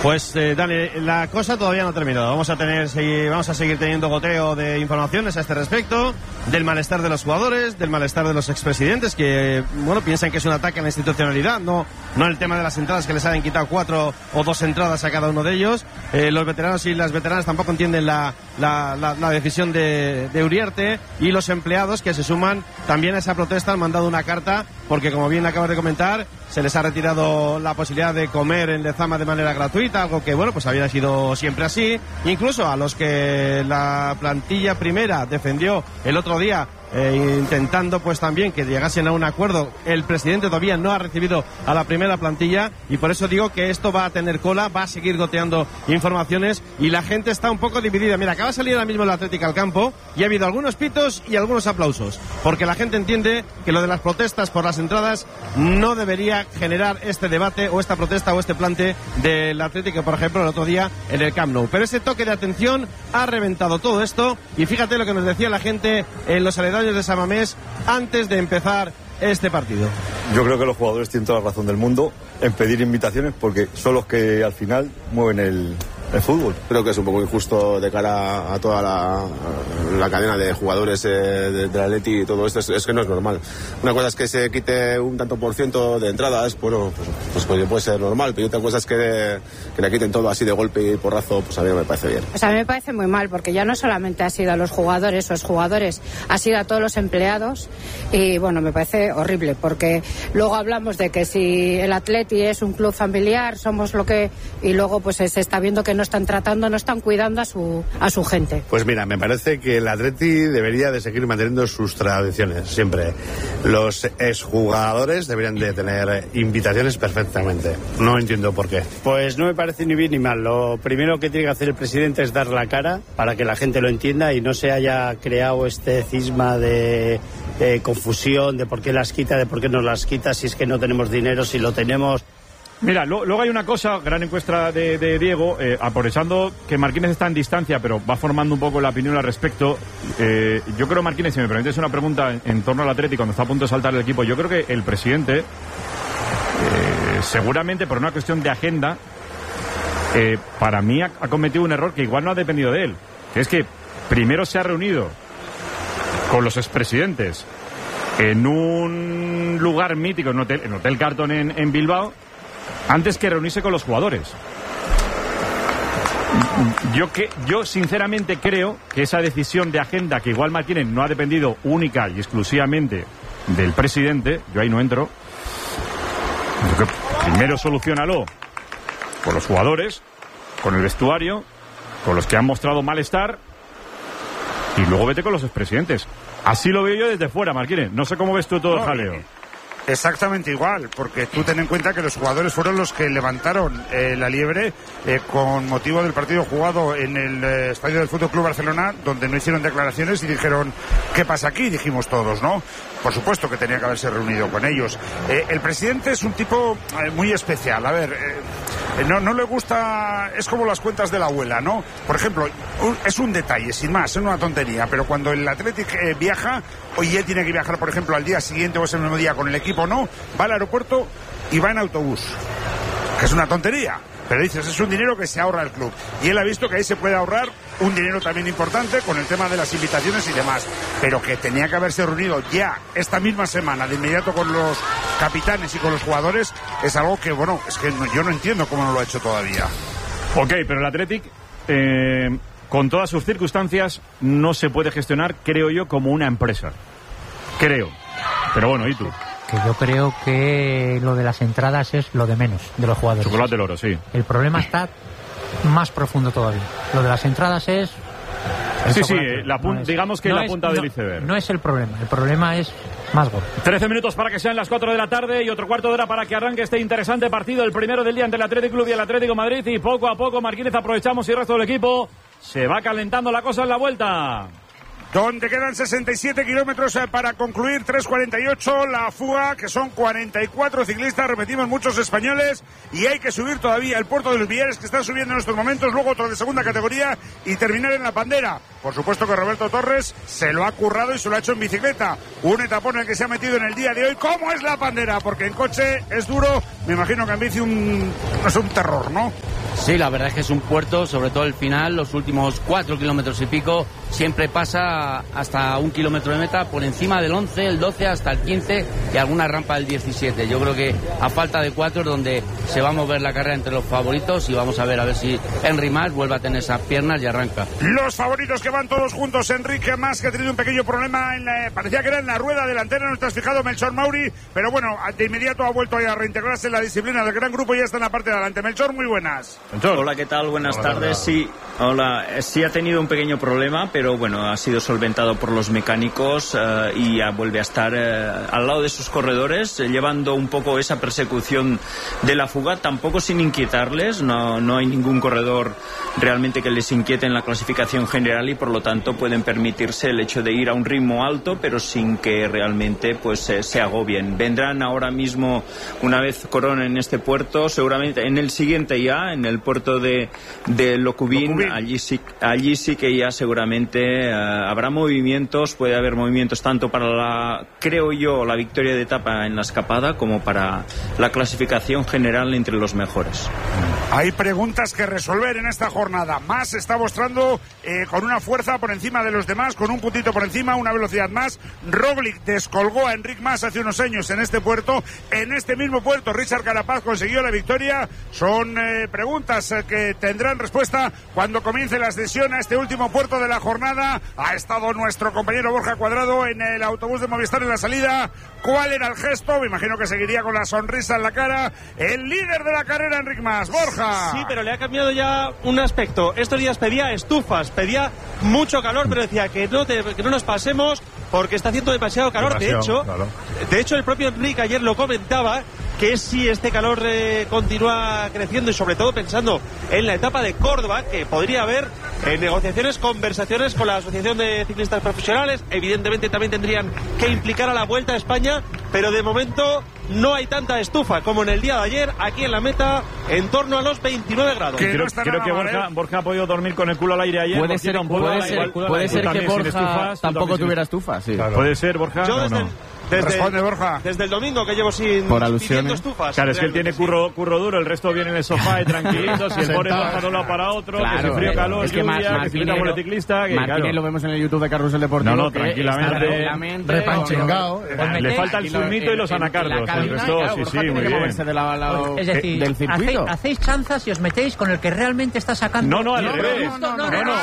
Pues eh, Dani, la cosa todavía no ha terminado. Vamos a tener, seguir, vamos a seguir teniendo goteo de informaciones a este respecto, del malestar de los jugadores, del malestar de los expresidentes que, bueno, piensan que es un ataque a la institucionalidad, no, no el tema de las entradas que les hayan quitado cuatro o dos entradas a cada uno de ellos. Eh, los veteranos y las veteranas tampoco entienden la, la, la, la decisión de, de Uriarte, y los empleados que se suman también a esa protesta han mandado una carta porque, como bien acabas de comentar, se les ha retirado la posibilidad de comer en Lezama de manera gratuita, algo que, bueno, pues había sido siempre así. Incluso a los que la plantilla primera defendió el otro día, eh, intentando pues también que llegasen a un acuerdo, el presidente todavía no ha recibido a la primera plantilla, y por eso digo que esto va a tener cola, va a seguir goteando informaciones, y la gente está un poco dividida. Mira, acaba de salir ahora mismo el Atlético al campo y ha habido algunos pitos y algunos aplausos, porque la gente entiende que lo de las protestas por las entradas no debería generar este debate o esta protesta o este plante del Atlético, por ejemplo, el otro día en el Camp Nou. Pero ese toque de atención ha reventado todo esto, y fíjate lo que nos decía la gente en los aledaños de San Mamés antes de empezar este partido. Yo creo que los jugadores tienen toda la razón del mundo en pedir invitaciones, porque son los que al final mueven el, el fútbol. Creo que es un poco injusto de cara a toda la, la cadena de jugadores eh, de, del Atleti y todo esto. Es, es que no es normal. Una cosa es que se quite un tanto por ciento de entradas, bueno, pues, pues puede ser normal, pero otra cosa es que, que le quiten todo así de golpe y porrazo, pues a mí no me parece bien. Pues a mí me parece muy mal, porque ya no solamente ha sido a los jugadores o los jugadores, ha sido a todos los empleados, y bueno, me parece horrible, porque luego hablamos de que si el Atleti es un club familiar, somos lo que, y luego pues se está viendo que no están tratando, no están cuidando a su a su gente. Pues mira, me parece que el Atleti debería de seguir manteniendo sus tradiciones siempre. Los exjugadores deberían de tener invitaciones perfectamente. No entiendo por qué. Pues no me parece ni bien ni mal. Lo primero que tiene que hacer el presidente es dar la cara para que la gente lo entienda y no se haya creado este cisma de Eh, confusión de por qué las quita, de por qué no las quita, si es que no tenemos dinero, si lo tenemos. Mira, lo, luego hay una cosa, gran encuesta de, de Diego, eh, aprovechando que Marquínez está en distancia, pero va formando un poco la opinión al respecto. Eh, yo creo, Marquínez, si me permites una pregunta en, en torno al Atlético, cuando está a punto de saltar el equipo, yo creo que el presidente, eh, seguramente por una cuestión de agenda, eh, para mí ha, ha cometido un error que igual no ha dependido de él, que es que primero se ha reunido con los expresidentes en un lugar mítico, en Hotel, en Hotel Carton en, en Bilbao, antes que reunirse con los jugadores. Yo, que, yo sinceramente creo que esa decisión de agenda, que igual Martínez no ha dependido única y exclusivamente del presidente, yo ahí no entro, yo que primero solucionalo con los jugadores, con el vestuario, con los que han mostrado malestar, y luego vete con los expresidentes. Así lo veo yo desde fuera, Marquínez. No sé cómo ves tú todo el jaleo. Exactamente igual, porque tú ten en cuenta que los jugadores fueron los que levantaron eh, la liebre eh, con motivo del partido jugado en el eh, estadio del Fútbol Club Barcelona, donde no hicieron declaraciones y dijeron ¿qué pasa aquí? Dijimos todos, ¿no? Por supuesto que tenía que haberse reunido con ellos. Eh, el presidente es un tipo eh, muy especial. A ver, eh, no, no le gusta, es como las cuentas de la abuela, ¿no? Por ejemplo, un, es un detalle, sin más, es una tontería, pero cuando el Athletic eh, viaja, o ya tiene que viajar, por ejemplo, al día siguiente o ese mismo día con el equipo, no, va al aeropuerto y va en autobús, que es una tontería, pero dices, es un dinero que se ahorra el club, y él ha visto que ahí se puede ahorrar un dinero también importante con el tema de las invitaciones y demás, pero que tenía que haberse reunido ya esta misma semana de inmediato con los capitanes y con los jugadores, es algo que, bueno, es que no, yo no entiendo cómo no lo ha hecho todavía. Ok, pero el Athletic, eh, con todas sus circunstancias, no se puede gestionar, creo yo, como una empresa. Creo. Pero bueno, ¿y tú? Que yo creo que lo de las entradas es lo de menos de los jugadores. Chocolate del oro, sí. El problema está más profundo todavía. Lo de las entradas es... Sí, sí, la no es, digamos que no la punta es, del no, iceberg. No es el problema, el problema es más gordo. trece minutos para que sean las cuatro de la tarde y otro cuarto de hora para que arranque este interesante partido, el primero del día entre el Athletic Club y el Atlético Madrid, y poco a poco, Marquínez, aprovechamos y el resto del equipo se va calentando la cosa en la vuelta. Donde quedan sesenta y siete kilómetros para concluir, tres cuarenta y ocho la fuga, que son cuarenta y cuatro ciclistas, repetimos, muchos españoles, y hay que subir todavía el Puerto de los Villares, que está subiendo en estos momentos, luego otro de segunda categoría y terminar en la Pandera. Por supuesto que Roberto Torres se lo ha currado y se lo ha hecho en bicicleta, un etapón en el que se ha metido en el día de hoy. ¿Cómo es la Pandera? Porque en coche es duro, me imagino que en bici un, no es un terror, ¿no? Sí, la verdad es que es un puerto, sobre todo el final, los últimos cuatro kilómetros y pico, siempre pasa hasta un kilómetro de meta, por encima del once, el doce, hasta el quince y alguna rampa del diecisiete. Yo creo que a falta de cuatro es donde se va a mover la carrera entre los favoritos y vamos a ver a ver si Henry Mas vuelve a tener esas piernas y arranca. Los favoritos que van todos juntos, Enrique Mas, que ha tenido un pequeño problema, en la, parecía que era en la rueda delantera, no te has fijado, Melchor Mauri, pero bueno, de inmediato ha vuelto a reintegrarse en la disciplina del gran grupo y ya está en la parte de adelante. Melchor, muy buenas. Hola, ¿qué tal? Buenas hola, tardes. Hola. Sí, hola. Sí ha tenido un pequeño problema, pero bueno, ha sido solventado por los mecánicos uh, y ya vuelve a estar uh, al lado de sus corredores, uh, llevando un poco esa persecución de la fuga, tampoco sin inquietarles. No, no hay ningún corredor realmente que les inquiete en la clasificación general y por lo tanto pueden permitirse el hecho de ir a un ritmo alto, pero sin que realmente pues eh, se agobien. Vendrán ahora mismo, una vez coronen en este puerto, seguramente en el siguiente ya, en el puerto de, de Locubín, allí sí, allí sí que ya seguramente uh, habrá movimientos, puede haber movimientos tanto para la, creo yo, la victoria de etapa en la escapada como para la clasificación general entre los mejores. Hay preguntas que resolver en esta jornada. Mas se está mostrando eh, con una fuerza por encima de los demás, con un puntito por encima, una velocidad más. Roglic descolgó a Enric Mas hace unos años en este puerto. En este mismo puerto, Richard Carapaz consiguió la victoria. Son eh, preguntas eh, que tendrán respuesta cuando comience la sesión a este último puerto de la jornada. Ha estado nuestro compañero Borja Cuadrado en el autobús de Movistar en la salida. ¿Cuál era el gesto? Me imagino que seguiría con la sonrisa en la cara. El líder de la carrera, Enric Mas. Borja. Sí, pero le ha cambiado ya un aspecto. Estos días pedía estufas, pedía mucho calor, pero decía que no, te, que no nos pasemos porque está haciendo demasiado calor. Demasiado, de hecho, claro. de hecho, el propio Enric ayer lo comentaba, que si este calor eh, continúa creciendo y sobre todo pensando en la etapa de Córdoba, que podría haber eh, negociaciones, conversaciones con la Asociación de Ciclistas Profesionales, evidentemente también tendrían que implicar a la Vuelta a España, pero de momento no hay tanta estufa como en el día de ayer, aquí en la meta, en torno a los veintinueve grados. Que creo, no creo que Borja, Borja ha podido dormir con el culo al aire ayer. Puede ser, puede ser, puede puede ser que Borja estufas, tampoco tuviera estufa, sí. Claro. Puede ser, Borja. Yo desde, no, no. Desde, Responde, Borja. Desde el domingo que llevo sin por alusiones. estufas. Claro, es que él tiene curro, curro duro, el resto viene en el sofá y tranquilitos, y el pobre Borja de un lado para otro, claro, que si frío, calor, es que lluvia, Mar- que si meta por el ciclista, que Martínez claro. lo vemos en el YouTube de Carrusel Deportivo. No, no, tranquilamente. Repanchengado. Le falta el zumito y los anacardos. El resto, sí, sí, muy bien. Es decir, hacéis chanzas y os metéis con el que realmente está sacando. No, no, al revés. No, no, no.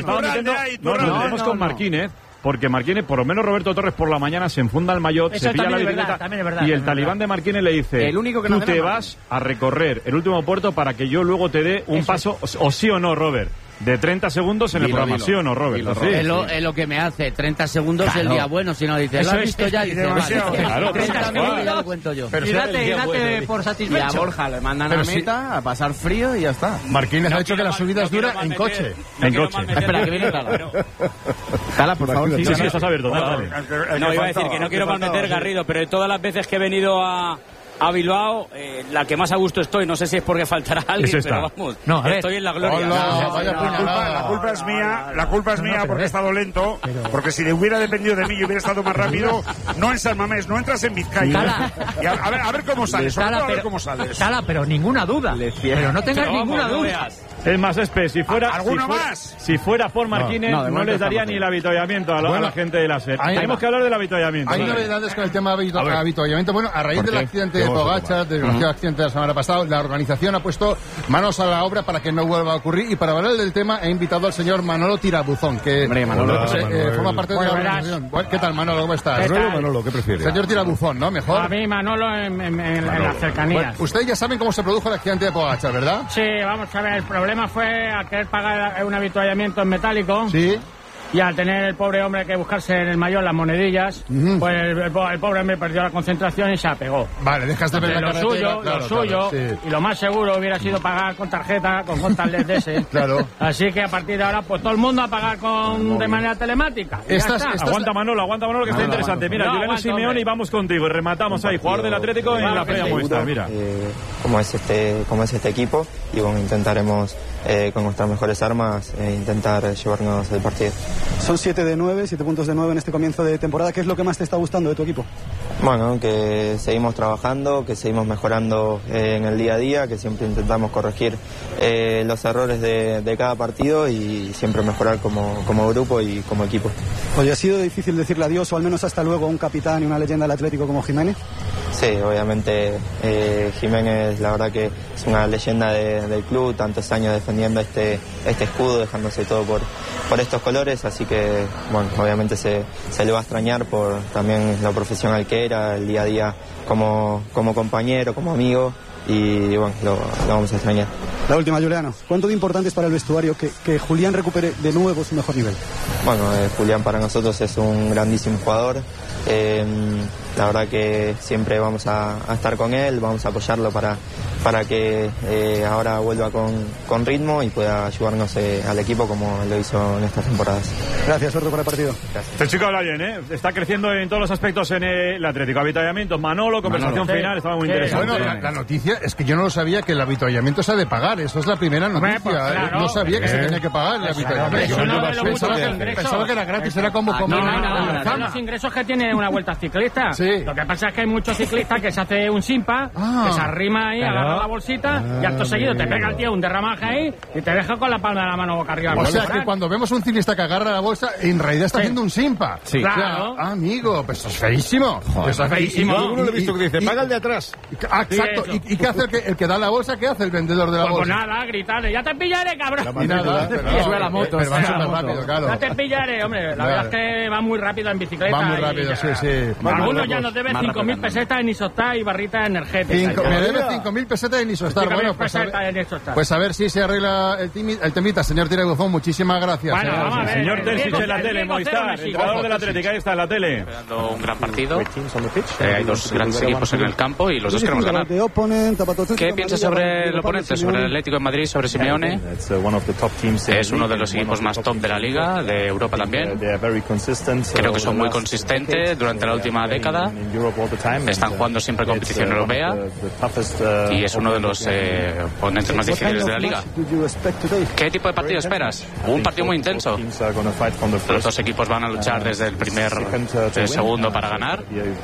No, nos metemos con Marquínez. Porque Marquínez, por lo menos Roberto Torres por la mañana se enfunda el maillot, Eso se pilla la bicicleta verdad, y el talibán de Marquínez le dice, el único que tú no te vas a recorrer el último puerto para que yo luego te dé un Eso paso, es. o, o sí o no, Robert. De treinta segundos en dilo, el programa, dilo. ¿Sí o no, Robert? Dilo, sí, es, lo, sí. es lo que me hace, treinta segundos claro. el día bueno, si no dices, lo has visto ya, y dices, vale, claro, treinta segundos ya lo cuento yo. Pero y date, y date bueno, por satisfecho. Y a Borja le mandan a meta, sí. a pasar frío y ya está. Marquínez no ha hecho que la subida es dura en coche. En coche. Espera, que viene Tala. Tala, por favor. Sí, sí, estás abierto. No, iba a decir que no quiero malmeter, Garrido, pero de todas las veces que he venido a... a Bilbao, eh, la que más a gusto estoy, no sé si es porque faltará alguien, pero vamos, no, estoy en la gloria. Hola, no, vaya la, culpa, la culpa es mía, la culpa es mía porque he estado lento, porque si le hubiera dependido de mí y hubiera estado más rápido, no en San Mamés, no entras en Vizcaya. Y a, a, ver, a ver cómo sales, sobre todo a ver cómo sales. Tala, pero ninguna duda, pero no tengas ninguna duda. Es más, Espe, si fuera, ¿alguno si fuera, más? Si fuera por Marquínez, no, no, no les daría ni el avituallamiento a la, bueno, a la gente de la SER. Tenemos que hablar del avituallamiento. Hay novedades con el tema de avituallamiento. Bueno, a raíz del accidente de Pogačar, del uh-huh. accidente de la semana pasada, la organización ha puesto manos a la obra para que no vuelva a ocurrir. Y para hablar del tema, he invitado al señor Manolo Tirabuzón, que Hombre, Manolo, Hola, eh, Manuel. forma parte de la organización. ¿Qué tal, Manolo? ¿Cómo estás? Manolo, Manolo, ¿qué prefieres? Señor Tirabuzón, ¿no? Mejor. A mí, Manolo, en, en, en, en las cercanías. Bueno, ustedes ya saben cómo se produjo el accidente de Pogačar, ¿verdad? Sí, vamos a ver. El problema fue querer pagar un avituallamiento en metálico. Sí. Y al tener el pobre hombre que buscarse en el maillot las monedillas, uh-huh. pues el, el, el pobre hombre perdió la concentración y se apegó. Vale, dejas de ver la lo carretera. Suyo, claro, lo suyo, claro, sí. Y lo más seguro hubiera sido pagar con tarjeta, con contactless de ese. Claro. Así que a partir de ahora, pues todo el mundo a pagar con de manera telemática. Estás, estás, aguanta Manolo, aguanta Manolo, que no, está no, interesante. No, Mira, no, Juliano Simeone y vamos contigo. Y rematamos ahí, jugador del Atlético en la previa muestra. Mira. Eh, cómo es este, cómo es este equipo y bueno, intentaremos eh, con nuestras mejores armas eh, intentar llevarnos el partido. Son siete de nueve, siete puntos de nueve en este comienzo de temporada. ¿Qué es lo que más te está gustando de tu equipo? Bueno, que seguimos trabajando, que seguimos mejorando eh, en el día a día, que siempre intentamos corregir eh, los errores de, de cada partido y siempre mejorar como, como grupo y como equipo. Oye, ¿ha sido difícil decirle adiós o al menos hasta luego a un capitán y una leyenda del Atlético como Jiménez? Sí, obviamente eh, Jiménez la verdad que es una leyenda de, del club, tantos años defendiendo este, este escudo, dejándose todo por, por estos colores, así que bueno, obviamente se, se le va a extrañar por también lo profesional que era, el día a día como, como compañero, como amigo, y bueno, lo, lo vamos a extrañar. La última, Juliano, ¿cuánto de importante es para el vestuario que, que Julián recupere de nuevo su mejor nivel? Bueno, eh, Julián para nosotros es un grandísimo jugador, eh, la verdad que siempre vamos a, a estar con él, vamos a apoyarlo para, para que eh, ahora vuelva con, con ritmo y pueda ayudarnos eh, al equipo como lo hizo en estas temporadas. Gracias, suerte para el partido. Gracias. El chico habla bien, ¿eh? Está creciendo en todos los aspectos en el Atlético. Avituallamientos, Manolo, conversación Manolo. final, estaba muy Sí. interesante. Bueno, la, la noticia es que yo no lo sabía que el avituallamiento se ha de pagar. Eso es la primera noticia. Pues, claro. No sabía que Eh. se tenía que pagar el avituallamiento. Eso no es lo Pensaba, mucho que, que ingreso. pensaba que era gratis, era como Ah, comer no, no, en no, la son cama. los ingresos que tiene una vuelta ciclista. Sí. Lo que pasa es que hay muchos ciclistas que se hace un simpa, Ah. que se arrima ahí, Claro. agarra la bolsita Ah, y acto seguido te bien. pega el tío un derramaje ahí y te deja con la palma de la mano boca arriba. O sea que cuando vemos un ciclista que agarra la bolsa, en realidad está haciendo un simpa. Sí. Claro. O sea, amigo, pues eso es feísimo. Eso es feísimo. Yo uno lo he visto que dice, Y- paga el de atrás. Ah, exacto. Sí, eso. ¿Y, y qué hace el que, el que da la bolsa? ¿Qué hace el vendedor de la Pues, pues bolsa? nada, gritarle, ya te pillaré, cabrón. Y nada, pero no, Sube la moto. pero va sube la súper moto. rápido, claro. Ya te pillaré, hombre. La Claro. verdad es que va muy rápido en bicicleta. Va muy y rápido, ya- sí, sí. Algunos Más ya rápido. nos deben Más cinco mil rápido. pesetas en isotá y barritas energéticas. Cinco- Ya. me debe cinco mil pesetas en Isostar. cinco mil Bueno, pues a, pesetas ver, en Isostar. pues a ver si se arregla el, timi- el temita. Señor Tire Buzón, muchísimas gracias. Bueno, eh. vamos a ver. Señor el Terzic Diego- en la el tele, Diego Movistar, cero, Messi. entrenador del Atlético, ahí está en la tele. Un gran partido. Eh, hay dos grandes equipos en el campo y los dos queremos ganar. ¿Qué piensas sobre el oponente, sobre el Atlético de Madrid, sobre Simeone? Es uno de los equipos más top de la liga, de Europa también. Creo que son muy consistentes durante la última década. Están jugando siempre competición europea y es uno de los eh, oponentes más difíciles de la liga. ¿Qué tipo de partido esperas? Un partido muy intenso. Los dos equipos van a luchar desde el primer, el segundo para ganar.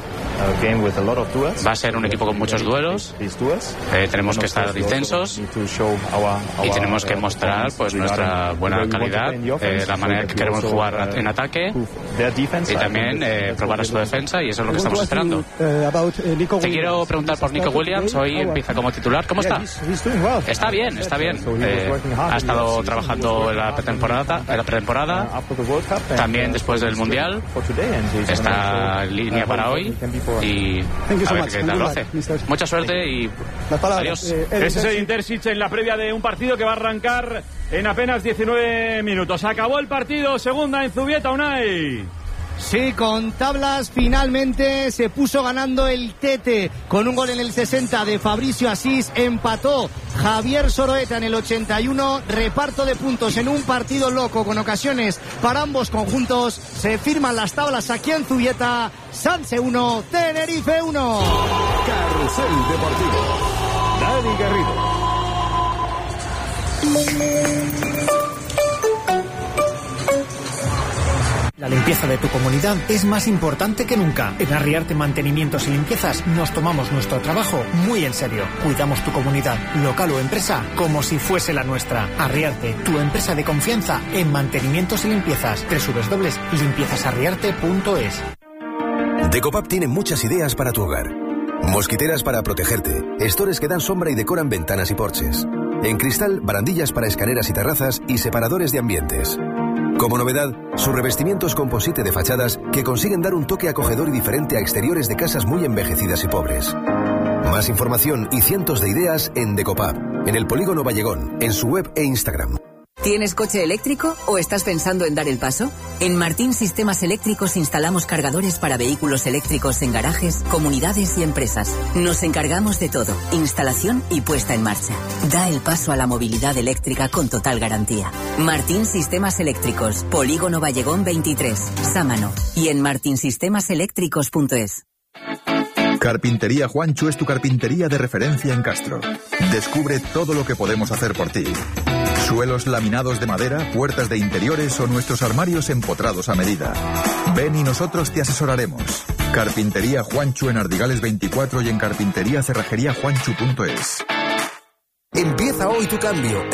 Va a ser un equipo con muchos duelos. Eh, tenemos que estar intensos y tenemos que mostrar pues nuestra buena calidad, eh, la manera que queremos jugar en ataque y también eh, probar a su defensa, y eso es lo que estamos esperando. Te quiero preguntar por Nico Williams. Hoy empieza como titular. ¿Cómo está? Está bien, está bien. Eh, ha estado trabajando en la pretemporada, en la pretemporada, también después del Mundial. Está en línea para hoy y a ver qué tal lo hace. Mucha suerte y adiós. Ese es el Terzic en la previa de un partido que va a arrancar en apenas diecinueve minutos. Acabó el partido, segunda en Zubieta, Unai. Sí, con tablas finalmente se puso ganando el Tete con un gol en el sesenta de Fabricio Asís, empató Javier Soroeta en el ochenta y uno, reparto de puntos en un partido loco con ocasiones para ambos conjuntos. Se firman las tablas aquí en Zubieta, Sanse uno, Tenerife uno. Carrusel Deportivo. Dani Garrido. La limpieza de tu comunidad es más importante que nunca. En Arriarte Mantenimientos y Limpiezas nos tomamos nuestro trabajo muy en serio. Cuidamos tu comunidad, local o empresa, como si fuese la nuestra. Arriarte, tu empresa de confianza en mantenimientos y limpiezas. doble u doble u doble u punto limpiezas arriarte punto es. Decopap tiene muchas ideas para tu hogar. Mosquiteras para protegerte, estores que dan sombra y decoran ventanas y porches. En cristal, barandillas para escaleras y terrazas y separadores de ambientes. Como novedad, sus revestimientos composite de fachadas que consiguen dar un toque acogedor y diferente a exteriores de casas muy envejecidas y pobres. Más información y cientos de ideas en Decopap, en el Polígono Vallegón, en su web e Instagram. ¿Tienes coche eléctrico o estás pensando en dar el paso? En Martín Sistemas Eléctricos instalamos cargadores para vehículos eléctricos en garajes, comunidades y empresas. Nos encargamos de todo, instalación y puesta en marcha. Da el paso a la movilidad eléctrica con total garantía. Martín Sistemas Eléctricos, Polígono Vallegón veintitrés, Sámano, y en martin sistemas eléctricos punto es. Carpintería Juancho es tu carpintería de referencia en Castro. Descubre todo lo que podemos hacer por ti. Suelos laminados de madera, puertas de interiores o nuestros armarios empotrados a medida. Ven y nosotros te asesoraremos. Carpintería Juanchu en Ardigales veinticuatro y en carpintería cerrajería juanchu punto es. Empieza hoy tu cambio.